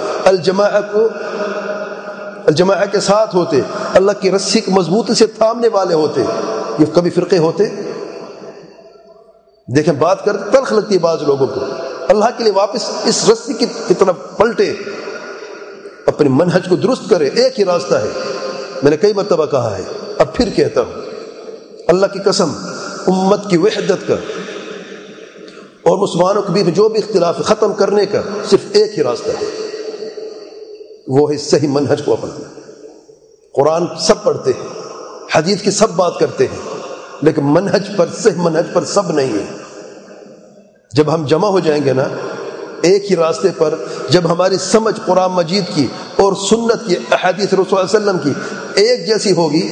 الجماعہ کے ساتھ ہوتے، اللہ کی رسی کو مضبوطی سے تھامنے والے ہوتے، یہ کبھی فرقے ہوتے؟ دیکھیں بات کرتے تلخ لگتی ہے بعض لوگوں کو، اللہ کے لیے واپس اس رسی کی طرف پلٹے، اپنے منہج کو درست کرے، ایک ہی راستہ ہے۔ میں نے کئی مرتبہ کہا ہے، اب پھر کہتا ہوں، اللہ کی قسم، امت کی وحدت کا اور مسلمانوں کے بیچ جو بھی اختلاف ختم کرنے کا صرف ایک ہی راستہ ہے، وہ ہے صحیح منہج کو اپنانا۔ قرآن سب پڑھتے ہیں، حدیث کی سب بات کرتے ہیں، لیکن منہج پر، صحیح منہج پر سب نہیں ہے۔ جب ہم جمع ہو جائیں گے نا ایک ہی راستے پر، جب ہماری سمجھ قرآن مجید کی اور سنت کی، احادیث رسول صلی اللہ علیہ وسلم کی ایک جیسی ہوگی،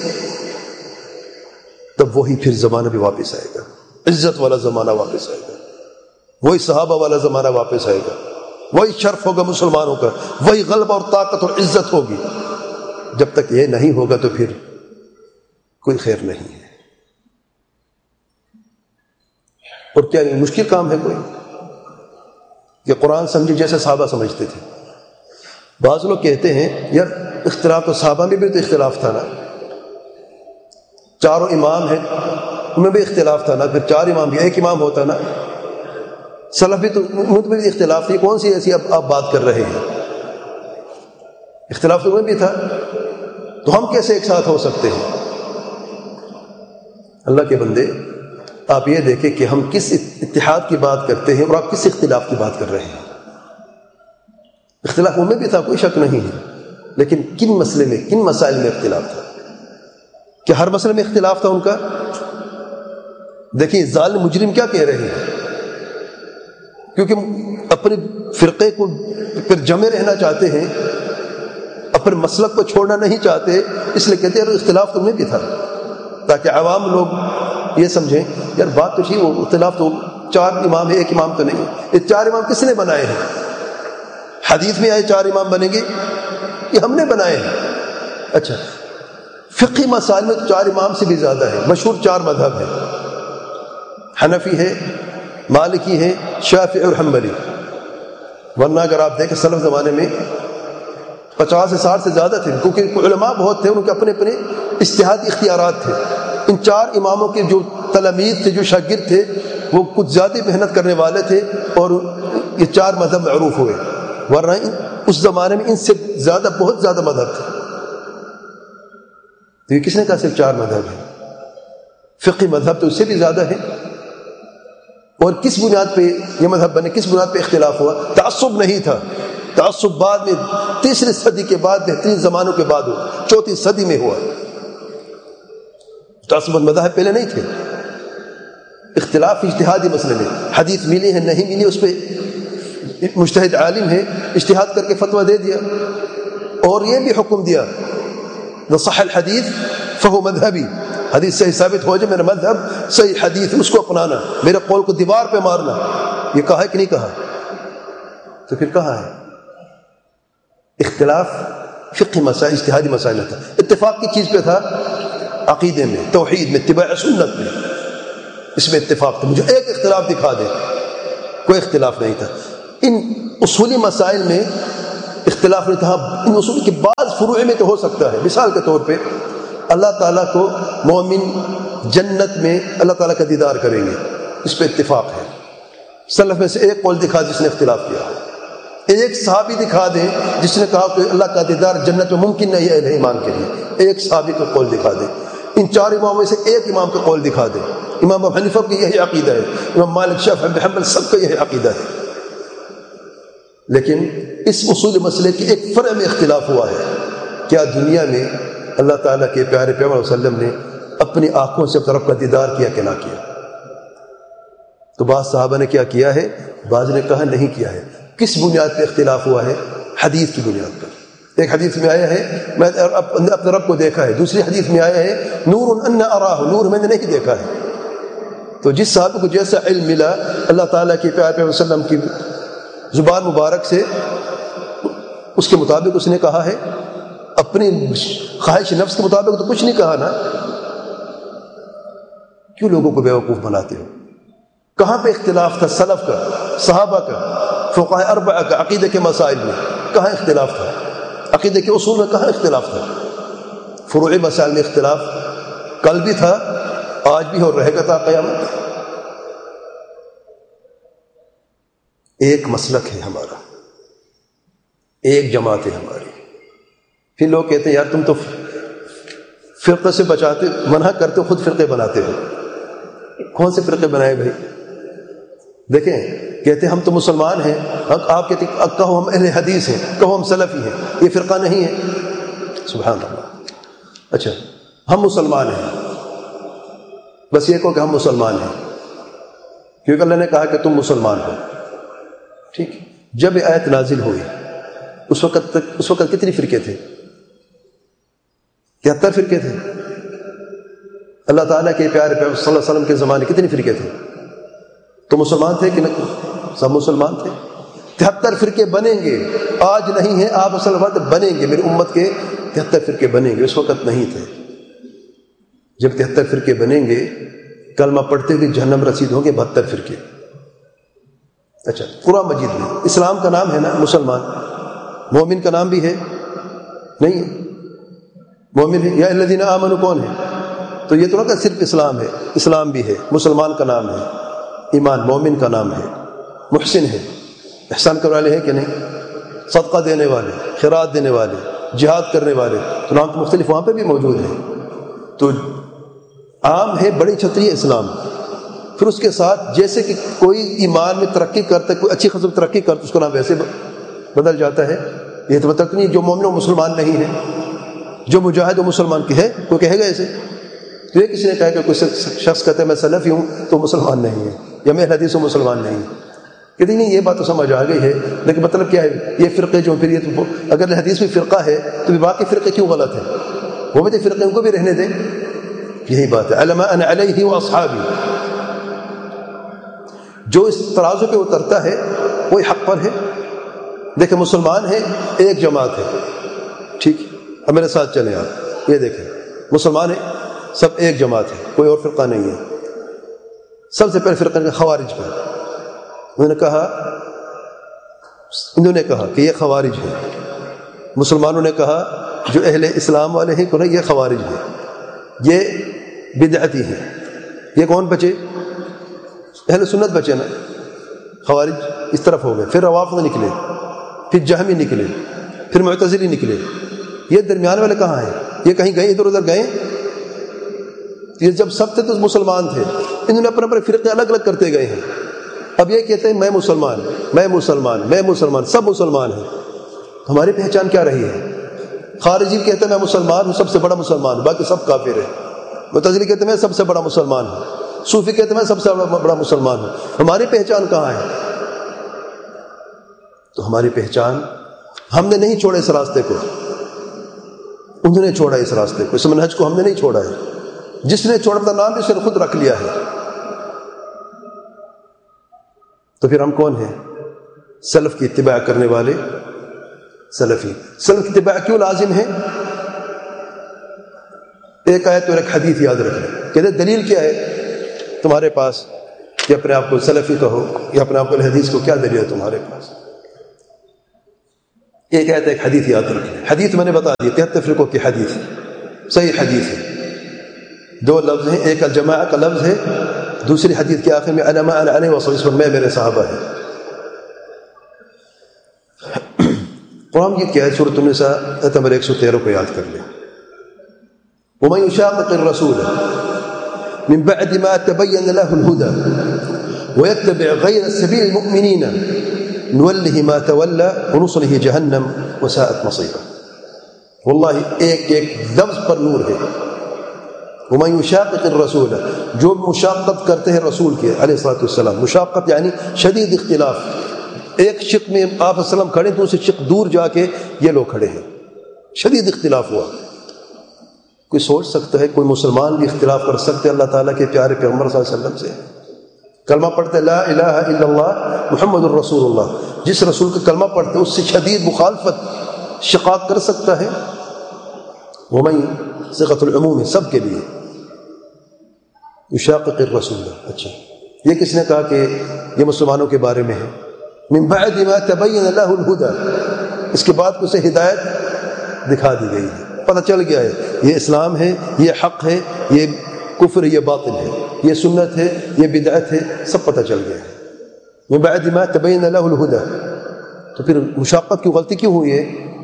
تب وہی پھر زمانہ بھی واپس آئے گا، عزت والا زمانہ واپس آئے گا، وہی صحابہ والا زمانہ واپس آئے گا، وہی شرف ہوگا مسلمانوں کا، وہی غلبہ اور طاقت اور عزت ہوگی۔ جب تک یہ نہیں ہوگا تو پھر کوئی خیر نہیں ہے۔ اور کیا یہ مشکل کام ہے کوئی کہ قرآن سمجھے جیسے صحابہ سمجھتے تھے؟ بعض لوگ کہتے ہیں یار اختلاف تو صحابہ میں بھی تو اختلاف تھا نا، چاروں امام ہیں ان میں بھی اختلاف تھا نا، پھر 4 امام بھی ایک امام ہوتا نا، سلف بھی تو ان میں بھی اختلاف تھی، کون سی ایسی اب آپ بات کر رہے ہیں؟ اختلاف تو ان میں بھی تھا، تو ہم کیسے ایک ساتھ ہو سکتے ہیں؟ اللہ کے بندے، آپ یہ دیکھیں کہ ہم کس اتحاد کی بات کرتے ہیں اور آپ کس اختلاف کی بات کر رہے ہیں۔ اختلاف ان میں بھی تھا، کوئی شک نہیں ہے، لیکن کن مسئلے میں، کن مسائل میں اختلاف تھا؟ کہ ہر مسئلے میں اختلاف تھا ان کا؟ دیکھیں ظالم مجرم کیا کہہ رہے ہیں، کیونکہ اپنے فرقے کو پھر جمے رہنا چاہتے ہیں، اپنے مسلک کو چھوڑنا نہیں چاہتے، اس لیے کہتے ہیں اختلاف تو ان میں بھی تھا، تاکہ عوام لوگ یہ سمجھیں یار بات تو ٹھیک، وہ اختلاف تو 4 امام ہے، ایک امام تو نہیں۔ یہ 4 امام کس نے بنائے ہیں؟ حدیث میں آئے 4 امام بنیں گے، یہ ہم نے بنائے ہیں۔ اچھا، فقہی مسائل میں تو 4 امام سے بھی زیادہ ہے، مشہور 4 مذہب ہیں، حنفی ہے، مالکی ہے، شافعی اور حنبلی۔ ورنہ اگر آپ دیکھیں سلف زمانے میں 50 سے 60 سے زیادہ تھے، کیونکہ علماء بہت تھے، ان کے اپنے اپنے اجتہادی اختیارات تھے۔ ان 4 اماموں کے جو تلامید تھے، جو شاگرد تھے، وہ کچھ زیادہ محنت کرنے والے تھے، اور یہ 4 مذہب معروف ہوئے۔ ورنہ اس زمانے میں ان سے زیادہ، بہت زیادہ مذہب تھے۔ تو یہ کس نے کہا صرف 4 مذہب ہیں؟ فقہی مذہب تو اس سے بھی زیادہ ہے۔ اور کس بنیاد پہ یہ مذہب بنے، کس بنیاد پہ اختلاف ہوا؟ تعصب نہیں تھا، تعصب بعد میں 3ری صدی کے بعد، بہترین زمانوں کے بعد ہوا، 4تھی صدی میں ہوا۔ تعصب مذاہب پہلے نہیں تھے۔ اختلاف اجتہادی مسئلے میں، حدیث ملی ہے نہیں ملی، اس پہ مجتہد عالم ہے، اجتہاد کر کے فتویٰ دے دیا، اور یہ بھی حکم دیا صح الحدیث فہو مذہبی، حدیث صحیح ثابت ہو جائے میرا مذہب صحیح حدیث، اس کو اپنانا، میرے قول کو دیوار پہ مارنا۔ یہ کہا ہے کہ نہیں کہا؟ تو پھر کہا ہے اختلاف فقہی مسائل، اجتہادی مسائل تھا، اتفاق کی چیز پہ تھا، عقیدے میں، توحید میں، اتباع سنت میں، اس میں اتفاق تھا۔ مجھے ایک اختلاف دکھا دے، کوئی اختلاف نہیں تھا۔ ان اصولی مسائل میں اختلاف نہیں تھا، ان اصول کے بعض فروع میں تو ہو سکتا ہے۔ مثال کے طور پہ اللہ تعالیٰ کو مومن جنت میں اللہ تعالیٰ کا دیدار کریں گے، اس پہ اتفاق ہے۔ سلف میں سے ایک قول دکھا جس نے اختلاف کیا ہے، ایک صحابی دکھا دیں جس نے کہا کہ اللہ کا دیدار جنت میں ممکن نہیں ہے اہل ایمان کے لیے، ایک صحابی کا قول دکھا دیں۔ ان 4 اماموں سے ایک امام کا قول دکھا دیں۔ امام ابو حنیفہ کی یہی عقیدہ ہے، امام مالک، شافعی، احمد حنبل سب کا یہی عقیدہ ہے، لیکن اس اصول مسئلے کے ایک فرع میں اختلاف ہوا ہے۔ کیا دنیا میں اللہ تعالیٰ کے پیارے پیغمبر صلی اللہ علیہ وسلم نے اپنی آنکھوں سے اپنے رب کا دیدار کیا کہ نہ کیا؟ تو بعض صحابہ نے کیا کیا ہے، بعض نے کہا نہیں کیا ہے۔ کس بنیاد پہ اختلاف ہوا ہے؟ حدیث کی بنیاد پر۔ ایک حدیث میں آیا ہے میں اپنے رب کو دیکھا ہے، دوسری حدیث میں آیا ہے نور ان اراہ، نور میں نے نہیں دیکھا ہے۔ تو جس صحابہ کو جیسا علم ملا اللہ تعالیٰ کے پیارے پیغمبر صلی اللہ علیہ وسلم کی زبان مبارک سے، اس کے مطابق اس نے کہا ہے، اپنی خواہش نفس کے مطابق تو کچھ نہیں کہا نا۔ کیوں لوگوں کو بیوقوف بناتے ہو؟ کہاں پہ اختلاف تھا سلف کا، صحابہ کا، فقہاء اربعہ کا عقیدہ کے مسائل میں؟ کہاں اختلاف تھا؟ عقیدہ کے اصول میں کہاں اختلاف تھا؟ فروعی مسائل میں اختلاف کل بھی تھا، آج بھی اور رہے گا تا قیامت۔ ایک مسلک ہے ہمارا، ایک جماعت ہے ہماری۔ پھر لوگ کہتے ہیں یار تم تو فرقے سے بچاتے، منع کرتے ہو، خود فرقے بناتے ہو۔ کون سے فرقے بنائے بھائی؟ دیکھیں، کہتے ہیں ہم تو مسلمان ہیں، آپ کہتے ہیں کہو ہم اہل حدیث ہیں، کہو ہم سلفی ہیں، یہ فرقہ نہیں ہے۔ سبحان اللہ۔ اچھا ہم مسلمان ہیں، بس یہ کہو کہ ہم مسلمان ہیں، کیونکہ اللہ نے کہا کہ تم مسلمان ہو، ٹھیک۔ جب یہ آیت نازل ہوئی اس وقت کتنی فرقے تھے؟ 73 فرقے تھے۔ اللہ تعالیٰ کے پیارے پیغمبر صلی اللہ علیہ وسلم کے زمانے کتنے فرقے تھے؟ تو مسلمان تھے کہ نہیں؟ سب مسلمان تھے۔ 73 فرقے بنیں گے، آج نہیں ہیں، آپ مسلمان بنیں گے، میری امت کے 73 فرقے بنیں گے، اس وقت نہیں تھے۔ جب 73 فرقے بنیں گے، کلمہ پڑھتے ہوئے جہنم رسید ہوں گے 72 فرقے۔ اچھا قرآن مجید میں اسلام کا نام ہے نا مسلمان، مومن کا نام بھی ہے نہیں ہے؟ مومن ہے یا الذین آمنوا کون ہے؟ تو یہ تو نہ کہ صرف اسلام ہے، اسلام بھی ہے، مسلمان کا نام ہے، ایمان مومن کا نام ہے، محسن ہے، احسان کرنے والے ہیں کہ نہیں، صدقہ دینے والے، خیرات دینے والے، جہاد کرنے والے، تو نام تو مختلف وہاں پہ بھی موجود ہیں۔ تو عام ہے، بڑی چھتری ہے اسلام۔ پھر اس کے ساتھ جیسے کہ کوئی ایمان میں ترقی کرتا ہے، کوئی اچھی خصوص ترقی کرتا ہے، اس کا نام ویسے بدل جاتا ہے۔ یہ تو مطلب نہیں جو مومن و مسلمان نہیں ہے، جو مجاہد و مسلمان کی ہے، کوئی کہے گا ایسے؟ تو یہ کسی نے کہا کہ کوئی شخص کہتا ہے میں سلفی ہوں تو مسلمان نہیں ہے، یا میں حدیث و مسلمان نہیں ہے، کہتے نہیں یہ بات تو سمجھ آ گئی ہے، لیکن مطلب کیا ہے؟ یہ فرقے جو پھر یہ تو اگر حدیث میں فرقہ ہے تو باقی فرقے کیوں غلط ہے؟ وہ بھی فرقے ان کو بھی رہنے دیں۔ یہی بات ہے، علما انا علیہ واصحابی، جو اس ترازو پہ اترتا ہے وہی حق پر ہے۔ دیکھیں مسلمان ہیں، ایک جماعت ہے، ٹھیک، اب میرے ساتھ چلیں آپ، یہ دیکھیں مسلمان ہیں سب ایک جماعت ہے، کوئی اور فرقہ نہیں ہے۔ سب سے پہلے فرقہ خوارج پر انہوں نے کہا کہ یہ خوارج ہے۔ مسلمانوں نے کہا جو اہل اسلام والے ہیں کہ یہ خوارج ہے، یہ بدعتی ہیں۔ یہ کون بچے؟ اہل سنت بچے نا، خوارج اس طرف ہو گئے، پھر روافض نکلے، پھر جہمی نکلے، پھر معتزلی نکلے۔ یہ درمیان والے کہاں ہیں؟ یہ کہیں گئے ادھر ادھر گئے؟ یہ جب سب تھے تو مسلمان تھے، انہوں نے اپنے فرقے الگ الگ کرتے گئے ہیں۔ اب یہ کہتے ہیں میں مسلمان، میں مسلمان، میں مسلمان، سب مسلمان ہیں۔ ہماری پہچان کیا رہی ہے؟ خارجی کہتے ہیں میں مسلمان ہوں، سب سے بڑا مسلمان، باقی سب کافر ہیں۔ معتزلی کہتے ہیں میں سب سے بڑا مسلمان ہوں، صوفی کہتے ہیں میں سب سے بڑا مسلمان ہوں۔ ہماری پہچان کہاں ہے؟ تو ہماری پہچان، ہم نے نہیں چھوڑا اس راستے کو، انہوں نے چھوڑا اس راستے کو، اس منہج کو ہم نے نہیں چھوڑا ہے۔ جس نے چھوڑا اپنا نام بھی اس نے خود رکھ لیا ہے۔ تو پھر ہم کون ہیں؟ سلف کی اتباع کرنے والے سلفی۔ سلف کی اتباع کیوں لازم ہے؟ ایک آیت اور ایک حدیث یاد رکھیں۔ کہتے دلیل کیا ہے تمہارے پاس کہ اپنے آپ کو سلفی کہو یا اپنے آپ کو حدیث کو؟ کیا دلیل ہے تمہارے پاس؟ ایک آیت ایک حدیث یاد رکھیں۔ حدیث میں نے بتا دی 73 فرقوں کی حدیث، صحیح حدیث ہے. دو لفظ ہیں, ایک الجماع کا لفظ ہے, دوسری حدیث کے آخر میں انا ما انا علیہ وصحبہ, اس پر میں میرے صحابہ ہیں. قرآن مجید کی آیت سورۃ النساء آیت نمبر 113 کو یاد کر لیں. ومن يشاقق الرسول من بعد ما تبين له الهدى ويتبع غير سبيل المؤمنين نوله ما تولى ونصله جهنم وساءت مصيرا. واللہ ایک ایک لفظ پر نور ہے. ومن يشاقق الرسول, جو مشاقت کرتے ہیں رسول کے علیہ الصلوۃ والسلام. مشاقت یعنی شدید اختلاف. ایک شق میں آپ وسلم کھڑے تو اسے شق دور جا کے یہ لوگ کھڑے ہیں, شدید اختلاف ہوا. کوئی سوچ سکتا ہے کوئی مسلمان بھی اختلاف کر سکتے اللہ تعالیٰ کے پیارے پیغمبر صلی اللہ علیہ وسلم سے؟ کلمہ پڑھتے لا الہ الا اللہ محمد الرسول اللہ, جس رسول کا کلمہ پڑھتے اس سے شدید مخالفت شقاق کر سکتا ہے؟ ومن صيغۃ العموم ہے, سب کے لیے. یشاقق الرسول, اچھا یہ کس نے کہا کہ یہ مسلمانوں کے بارے میں ہے؟ من بعد ما تبین له الهدى, اس کے بعد اسے ہدایت دکھا دی گئی ہے, پتہ چل گیا ہے یہ اسلام ہے, یہ حق ہے, یہ کفر ہے, یہ باطل ہے, یہ سنت ہے, یہ بدعت ہے, سب پتہ چل گیا ہے. من بعد ما تبین له الهدى. تو پھر مشاقت کی غلطی کیوں ہوئی ہے؟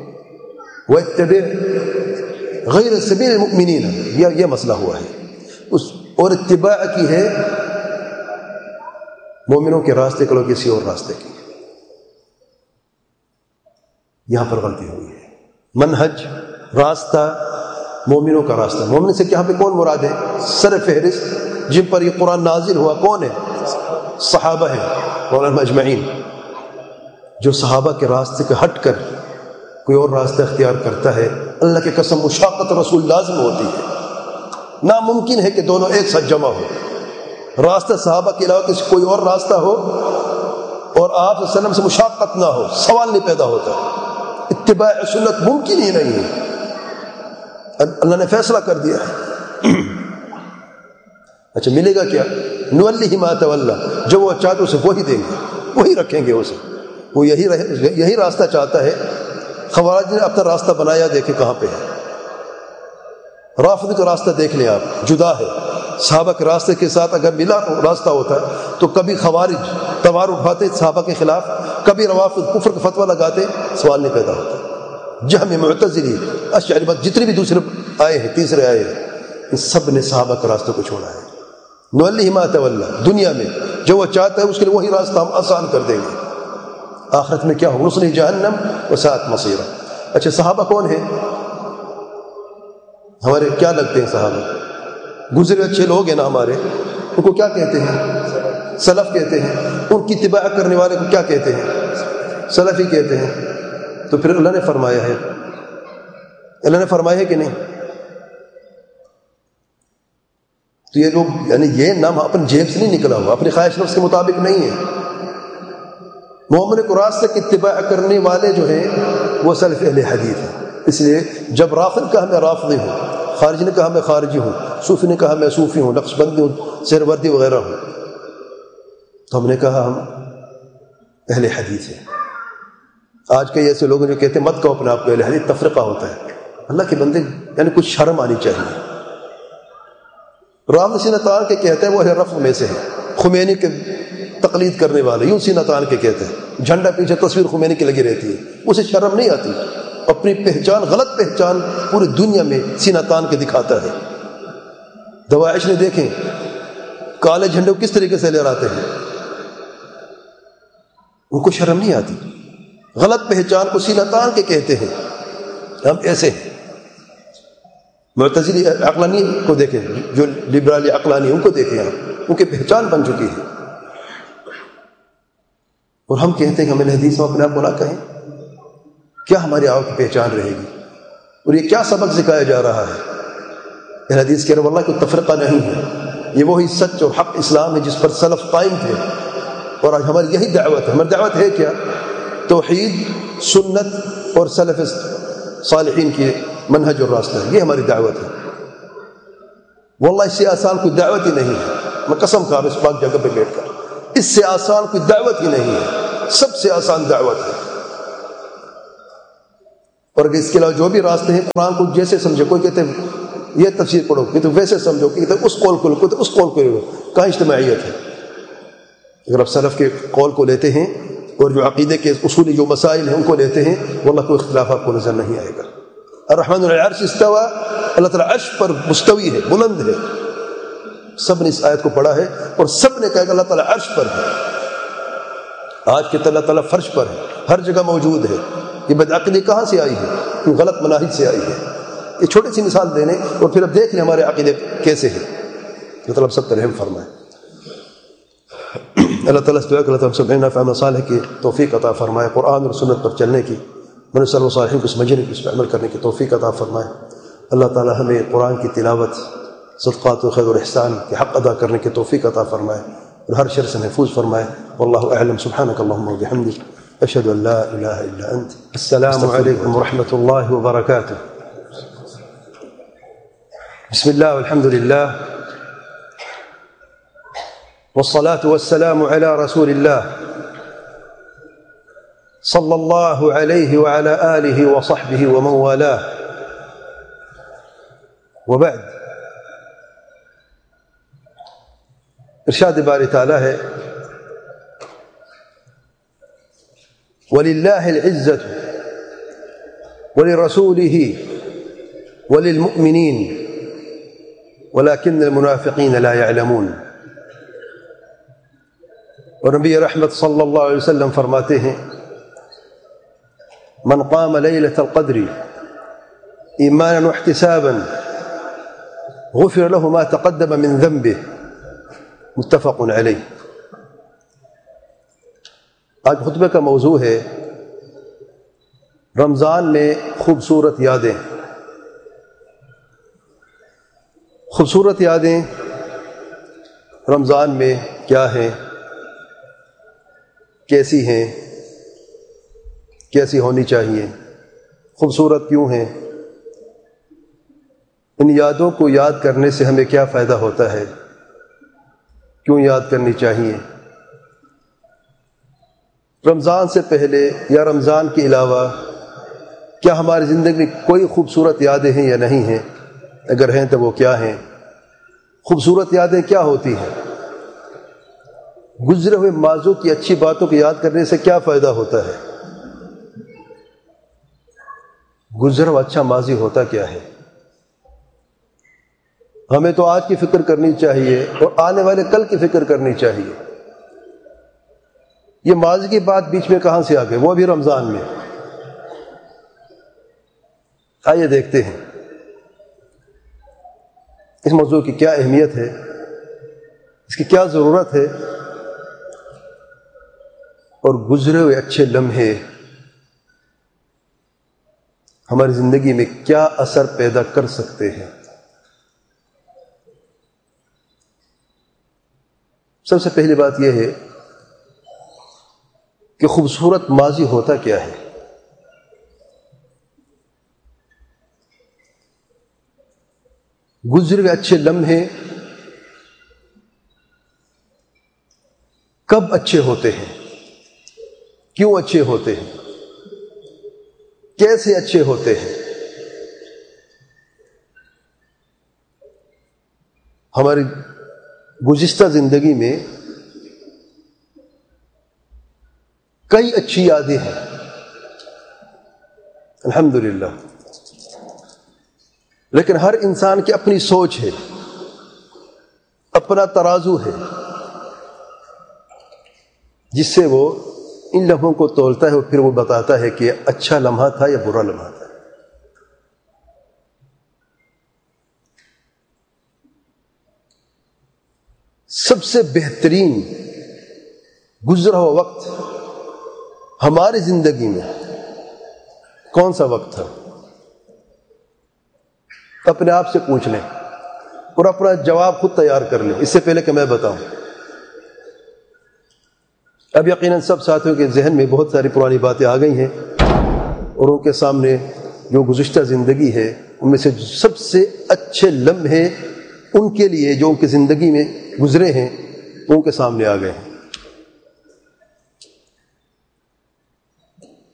وَاتَّبِعْ غَيْرَ سَبِيلِ الْمُؤْمِنِينَ, یہ مسئلہ ہوا ہے. اور اتباع کی ہے مومنوں کے راستے کو کسی اور راستے کی, یہاں پر غلطی ہوئی ہے. منہج, راستہ, مومنوں کا راستہ. مومن سے یہاں پہ کون مراد ہے؟ سر فہرست جن پر یہ قرآن نازل ہوا کون ہے؟ صحابہ ہیں مولانا اجمعین. جو صحابہ کے راستے کے ہٹ کر کوئی اور راستہ اختیار کرتا ہے, اللہ کی قسم مشاقت رسول لازم ہوتی ہے. ناممکن ہے کہ دونوں ایک ساتھ جمع ہو. راستہ صحابہ کے علاوہ کسی کوئی اور راستہ ہو اور آپ صلی اللہ علیہ وسلم سے مشاقت نہ ہو, سوال نہیں پیدا ہوتا. اتباع سنت ممکن ہی نہیں ہے. اللہ نے فیصلہ کر دیا ہے. اچھا ملے گا کیا؟ نولیہ ما تولی, جو وہ چاہتے اسے وہی دیں گے, وہی رکھیں گے اسے. وہ یہی راستہ چاہتا ہے. خوارج نے اپنا راستہ بنایا, دیکھیں کہاں پہ ہے. رافض کا راستہ دیکھ لیں آپ, جدا ہے. صحابہ کے راستے کے ساتھ اگر ملا راستہ ہوتا تو کبھی خوارج تلوار اٹھاتے صحابہ کے خلاف, کبھی روافض کفر کا فتویٰ لگاتے, سوال نہیں پیدا ہوتا. جہمی, معتزلی, اشعری, جتنے بھی دوسرے آئے ہیں, تیسرے آئے ہیں, ان سب نے صحابہ کے راستے کو چھوڑا ہے. نولیہ ما تولی, دنیا میں جو وہ چاہتا ہے اس کے لیے وہی راستہ ہم آسان کر دیں گے. آخرت میں کیا ہو؟ نصلہ جہنم وساءت مصیرا. اچھا صحابہ کون ہیں؟ ہمارے کیا لگتے ہیں صحابہ؟ گزرے اچھے لوگ ہیں نا ہمارے, ان کو کیا کہتے ہیں؟ سلف کہتے ہیں. ان کی اتباع کرنے والے کو کیا کہتے ہیں؟ سلفی کہتے ہیں. تو پھر اللہ نے فرمایا ہے, اللہ نے فرمایا ہے کہ نہیں؟ تو یہ لوگ یعنی یہ نام اپنے جیب سے نہیں نکلا ہوا, اپنی خواہش نفس کے مطابق نہیں ہے. مومن کو راستے کی اتباع کرنے والے جو ہیں وہ سلف اہل حدیث ہیں. اس لیے جب رافض کہا میں رافضی ہوں, خارجی نے کہا میں خارجی ہوں, صوفی نے کہا میں صوفی ہوں, نقشبندی ہوں, سہروردی وغیرہ ہوں, تو ہم نے کہا ہم اہل حدیث ہیں. آج کئی ایسے لوگ جو کہتے ہیں مت کہو اپنے آپ کو اہل حدیث, تفرقہ ہوتا ہے. اللہ کے بندے یعنی کچھ شرم آنی چاہیے. رافض سینہ تان کے کہتے ہیں وہ اہل رفض میں سے ہیں. خمینی کے تقلید کرنے والے یوں سینہ تان کے کہتے ہیں, جھنڈا پیچھے تصویر خمینی کی لگی رہتی ہے, اسے شرم نہیں آتی. اپنی پہچان, غلط پہچان پوری دنیا میں سینہ تان کے دکھاتا ہے. دواعش نے دیکھیں کالے جھنڈے کو کس طریقے سے لہراتے ہیں, ان کو شرم نہیں آتی. غلط پہچان کو سینہ تان کے کہتے ہیں. ہم ایسے ہیں. معتزلی عقلانی کو دیکھیں, جو لبرالی عقلانی ان کو دیکھیں, آپ ان کی پہچان بن چکی ہے. اور ہم کہتے ہیں کہ ہمیں حدیث میں اپنے آپ کو نہ کہیں. کیا ہماری آؤ کی پہچان رہے گی؟ اور یہ کیا سبق سکھایا جا رہا ہے؟ اہل حدیث کہہ رہے واللہ کوئی تفرقہ نہیں ہے, یہ وہی سچ اور حق اسلام ہے جس پر سلف قائم تھے. اور آج ہماری یہی دعوت ہے. ہماری دعوت ہے کیا؟ توحید, سنت اور سلف صالحین کی منہج اور راستہ ہے. یہ ہماری دعوت ہے. واللہ اس سے آسان کوئی دعوت ہی نہیں ہے. میں قسم کھا رہا ہوں اس پاک جگہ پہ بیٹھ کر, اس سے آسان کوئی دعوت ہی نہیں ہے. سب سے آسان دعوت ہے. اور اس کے علاوہ جو بھی راستے ہیں قرآن کو جیسے سمجھے, کوئی کہتے ہیں یہ تفسیر پڑھو، کہ تو ویسے سمجھو کہ تو اس قول کو لو، تو اس قول کو لو، کہاں اجتماعیت ہے؟ اگر آپ سلف کے قول کو لیتے ہیں اور جو عقیدے کے اصولی جو مسائل ہیں ان کو لیتے ہیں، واللہ کوئی اختلاف آپ کو نظر نہیں آئے گا۔ الرحمن علی العرش استوى، اللہ تعالیٰ عرش پر مستوی ہے، بلند ہے۔ سب نے اس آیت کو پڑھا ہے اور سب نے کہا کہ اللہ تعالیٰ عرش پر ہے۔ آج کے اللہ تعالیٰ فرش پر ہے، ہر جگہ موجود ہے۔ یہ بدعقیدی کہاں سے آئی ہے؟ یہ غلط مناہج سے آئی ہے۔ یہ چھوٹی سی مثال دینے اور پھر اب دیکھ لیں ہمارے عقیدے کیسے ہیں۔ اللہ تعالیٰ سب پر رحم فرمائے۔ اللہ تعالیٰ سے دعا کہ اللہ تعالیٰ سب نافع عمل صالح کی توفیق عطا فرمائے، قرآن اور سنت پر چلنے کی، من صلی اللہ علیہ کو سمجھنے کی، اس پر عمل کرنے کی توفیق عطا فرمائے۔ اللہ تعالیٰ ہمیں قرآن کی تلاوت، صدقات و خیر و احسان کے حق ادا کرنے کی توفیق عطا فرمائے اور ہر شر سے محفوظ فرمائے۔ واللہ اعلم، سبحانک اللہم و بحمدک، اشہد ان لا الہ الا انت، السلام علیکم ورحمۃ اللہ وبرکاتہ۔ بسم اللہ والحمد للہ والصلاة والسلام على رسول الله صلى الله عليه وعلى آله وصحبه ومن والاه، وبعد۔ ارشاد باری تعالیٰ ہے وَلِلَّهِ الْعِزَّةُ وَلِرَسُولِهِ وَلِلْمُؤْمِنِينَ وَلَكِنَّ الْمُنَافِقِينَ لَا يَعْلَمُونَ۔ اور نبی رحمت صلی اللہ علیہ وسلم فرماتے ہیں من قام لیلۃ القدر ایمانا واحتسابا غفر له ما تقدم من ذنبه، متفق علیہ۔ آج خطبے کا موضوع ہے رمضان میں خوبصورت یادیں۔ خوبصورت یادیں رمضان میں کیا ہیں، کیسی ہیں، کیسی ہونی چاہیے، خوبصورت کیوں ہیں، ان یادوں کو یاد کرنے سے ہمیں کیا فائدہ ہوتا ہے، کیوں یاد کرنی چاہیے۔ رمضان سے پہلے یا رمضان کے علاوہ کیا ہماری زندگی میں کوئی خوبصورت یادیں ہیں یا نہیں ہیں؟ اگر ہیں تو وہ کیا ہیں؟ خوبصورت یادیں کیا ہوتی ہیں؟ گزرے ہوئے ماضی کی اچھی باتوں کو یاد کرنے سے کیا فائدہ ہوتا ہے؟ گزرا ہوا اچھا ماضی ہوتا کیا ہے؟ ہمیں تو آج کی فکر کرنی چاہیے اور آنے والے کل کی فکر کرنی چاہیے۔ یہ ماضی کی بات بیچ میں کہاں سے آ گئی، وہ بھی رمضان میں۔ آئیے دیکھتے ہیں اس موضوع کی کیا اہمیت ہے، اس کی کیا ضرورت ہے، اور گزرے ہوئے اچھے لمحے ہماری زندگی میں کیا اثر پیدا کر سکتے ہیں۔ سب سے پہلی بات یہ ہے کہ خوبصورت ماضی ہوتا کیا ہے۔ گزرے ہوئے اچھے لمحے کب اچھے ہوتے ہیں، کیوں اچھے ہوتے ہیں، کیسے اچھے ہوتے ہیں؟ ہماری گزشتہ زندگی میں کئی اچھی یادیں ہیں الحمدللہ، لیکن ہر انسان کی اپنی سوچ ہے، اپنا ترازو ہے، جس سے وہ ان لمحوں کو تولتا ہے اور پھر وہ بتاتا ہے کہ اچھا لمحہ تھا یا برا لمحہ تھا۔ سب سے بہترین گزرا ہوا وقت ہماری زندگی میں کون سا وقت تھا؟ اپنے آپ سے پوچھ لیں اور اپنا جواب خود تیار کر لیں، اس سے پہلے کہ میں بتاؤں۔ اب یقیناً سب ساتھیوں کے ذہن میں بہت ساری پرانی باتیں آ گئی ہیں اور ان کے سامنے جو گزشتہ زندگی ہے ان میں سے سب سے اچھے لمحے ان کے لیے جو ان کی زندگی میں گزرے ہیں ان کے سامنے آ گئے ہیں۔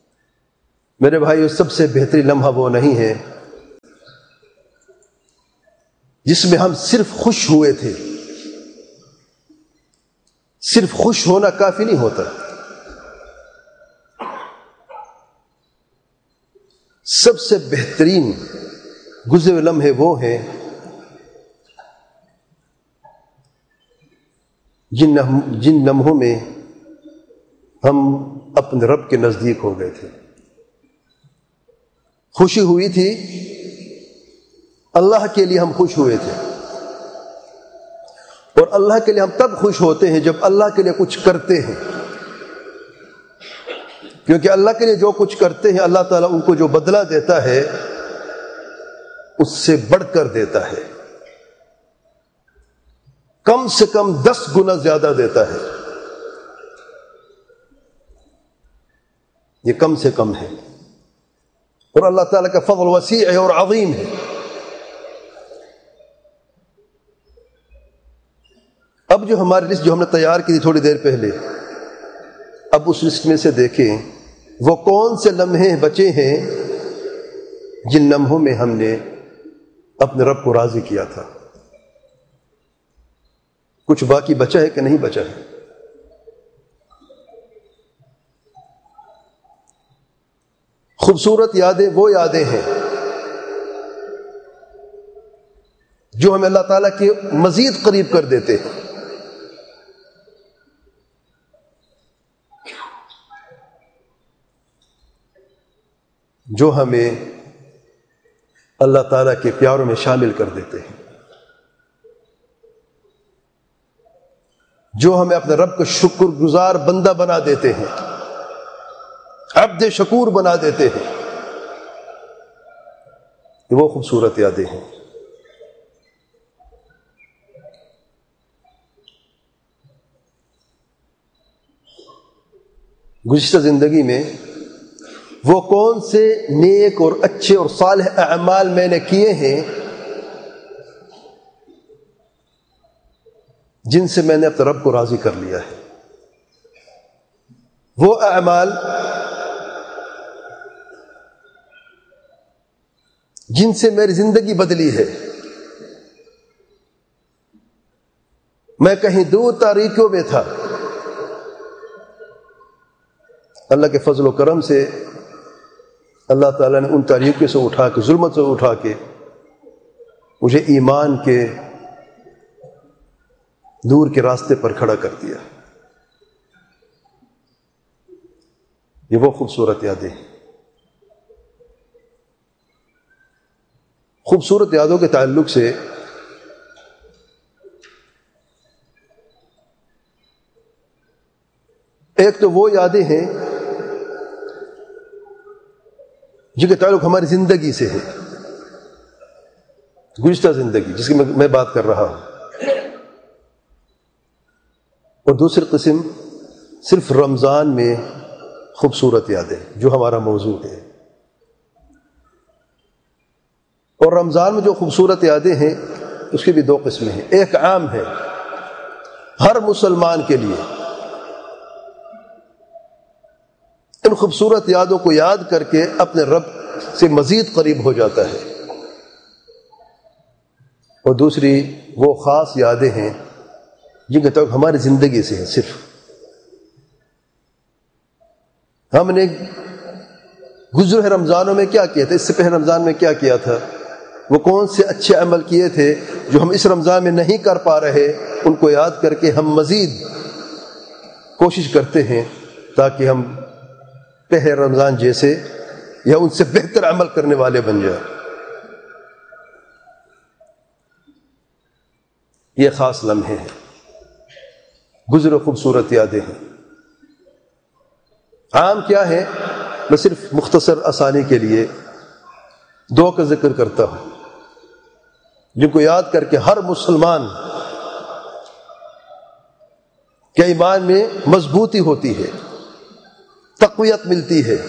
میرے بھائیو، سب سے بہترین لمحہ وہ نہیں ہے جس میں ہم صرف خوش ہوئے تھے. صرف خوش ہونا کافی نہیں ہوتا. سب سے بہترین گزرے ہوئے لمحے وہ ہیں جن لمحوں میں ہم اپنے رب کے نزدیک ہو گئے تھے. خوشی ہوئی تھی اللہ کے لیے، ہم خوش ہوئے تھے. اور اللہ کے لیے ہم تب خوش ہوتے ہیں جب اللہ کے لیے کچھ کرتے ہیں، کیونکہ اللہ کے لیے جو کچھ کرتے ہیں اللہ تعالیٰ ان کو جو بدلہ دیتا ہے اس سے بڑھ کر دیتا ہے. کم سے کم 10 گنا زیادہ دیتا ہے. یہ کم سے کم ہے. اور اللہ تعالیٰ کا فضل وسیع ہے اور عظیم ہے. اب جو ہماری لسٹ جو ہم نے تیار کی تھی تھوڑی دیر پہلے، اب اس لسٹ میں سے دیکھیں وہ کون سے لمحے بچے ہیں جن لمحوں میں ہم نے اپنے رب کو راضی کیا تھا. کچھ باقی بچا ہے کہ نہیں بچا ہے؟ خوبصورت یادیں وہ یادیں ہیں جو ہمیں اللہ تعالیٰ کے مزید قریب کر دیتے ہیں. جو ہمیں اللہ تعالیٰ کے پیاروں میں شامل کر دیتے ہیں، جو ہمیں اپنے رب کا شکر گزار بندہ بنا دیتے ہیں، عبد شکور بنا دیتے ہیں. یہ وہ خوبصورت یادیں ہیں. گزشتہ زندگی میں وہ کون سے نیک اور اچھے اور صالح اعمال میں نے کیے ہیں جن سے میں نے اپنے رب کو راضی کر لیا ہے. وہ اعمال جن سے میری زندگی بدلی ہے. میں کہیں دور تاریکیوں میں تھا، اللہ کے فضل و کرم سے اللہ تعالیٰ نے ان تاریکیوں سے اٹھا کے، ظلمت سے اٹھا کے مجھے ایمان کے نور کے راستے پر کھڑا کر دیا. یہ وہ خوبصورت یادیں ہیں. خوبصورت یادوں کے تعلق سے ایک تو وہ یادیں ہیں جن کا تعلق ہماری زندگی سے ہے، گزشتہ زندگی جس کی میں بات کر رہا ہوں. اور دوسری قسم صرف رمضان میں خوبصورت یادیں جو ہمارا موضوع ہے. اور رمضان میں جو خوبصورت یادیں ہیں اس کی بھی 2 قسمیں ہیں. ایک عام ہے ہر مسلمان کے لیے، ان خوبصورت یادوں کو یاد کر کے اپنے رب سے مزید قریب ہو جاتا ہے. اور دوسری وہ خاص یادیں ہیں جن کا تعلق ہماری زندگی سے ہے. صرف ہم نے گزرے رمضانوں میں کیا کیا تھا، اس سے پہلے رمضان میں کیا کیا تھا، وہ کون سے اچھے عمل کیے تھے جو ہم اس رمضان میں نہیں کر پا رہے، ان کو یاد کر کے ہم مزید کوشش کرتے ہیں تاکہ ہم پہلے رمضان جیسے یا ان سے بہتر عمل کرنے والے بن جائیں. یہ خاص لمحے ہیں، گزرے خوبصورت یادیں ہیں. عام کیا ہے، میں صرف مختصر آسانی کے لیے 2 کا ذکر کرتا ہوں جن کو یاد کر کے ہر مسلمان کے ایمان میں مضبوطی ہوتی ہے، تقویت ملتی ہے،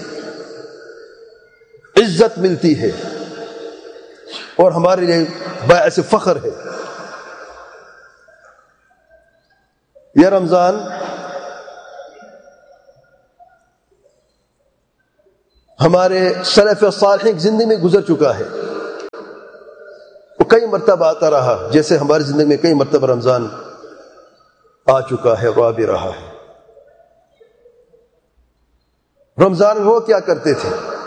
عزت ملتی ہے اور ہمارے لیے باعث فخر ہے. یہ رمضان ہمارے سلف صالحین کی زندگی میں گزر چکا ہے. وہ کئی مرتبہ آتا رہا، جیسے ہماری زندگی میں کئی مرتبہ رمضان آ چکا ہے اور آ بھی رہا ہے۔ رمضان میں وہ کیا کرتے تھے؟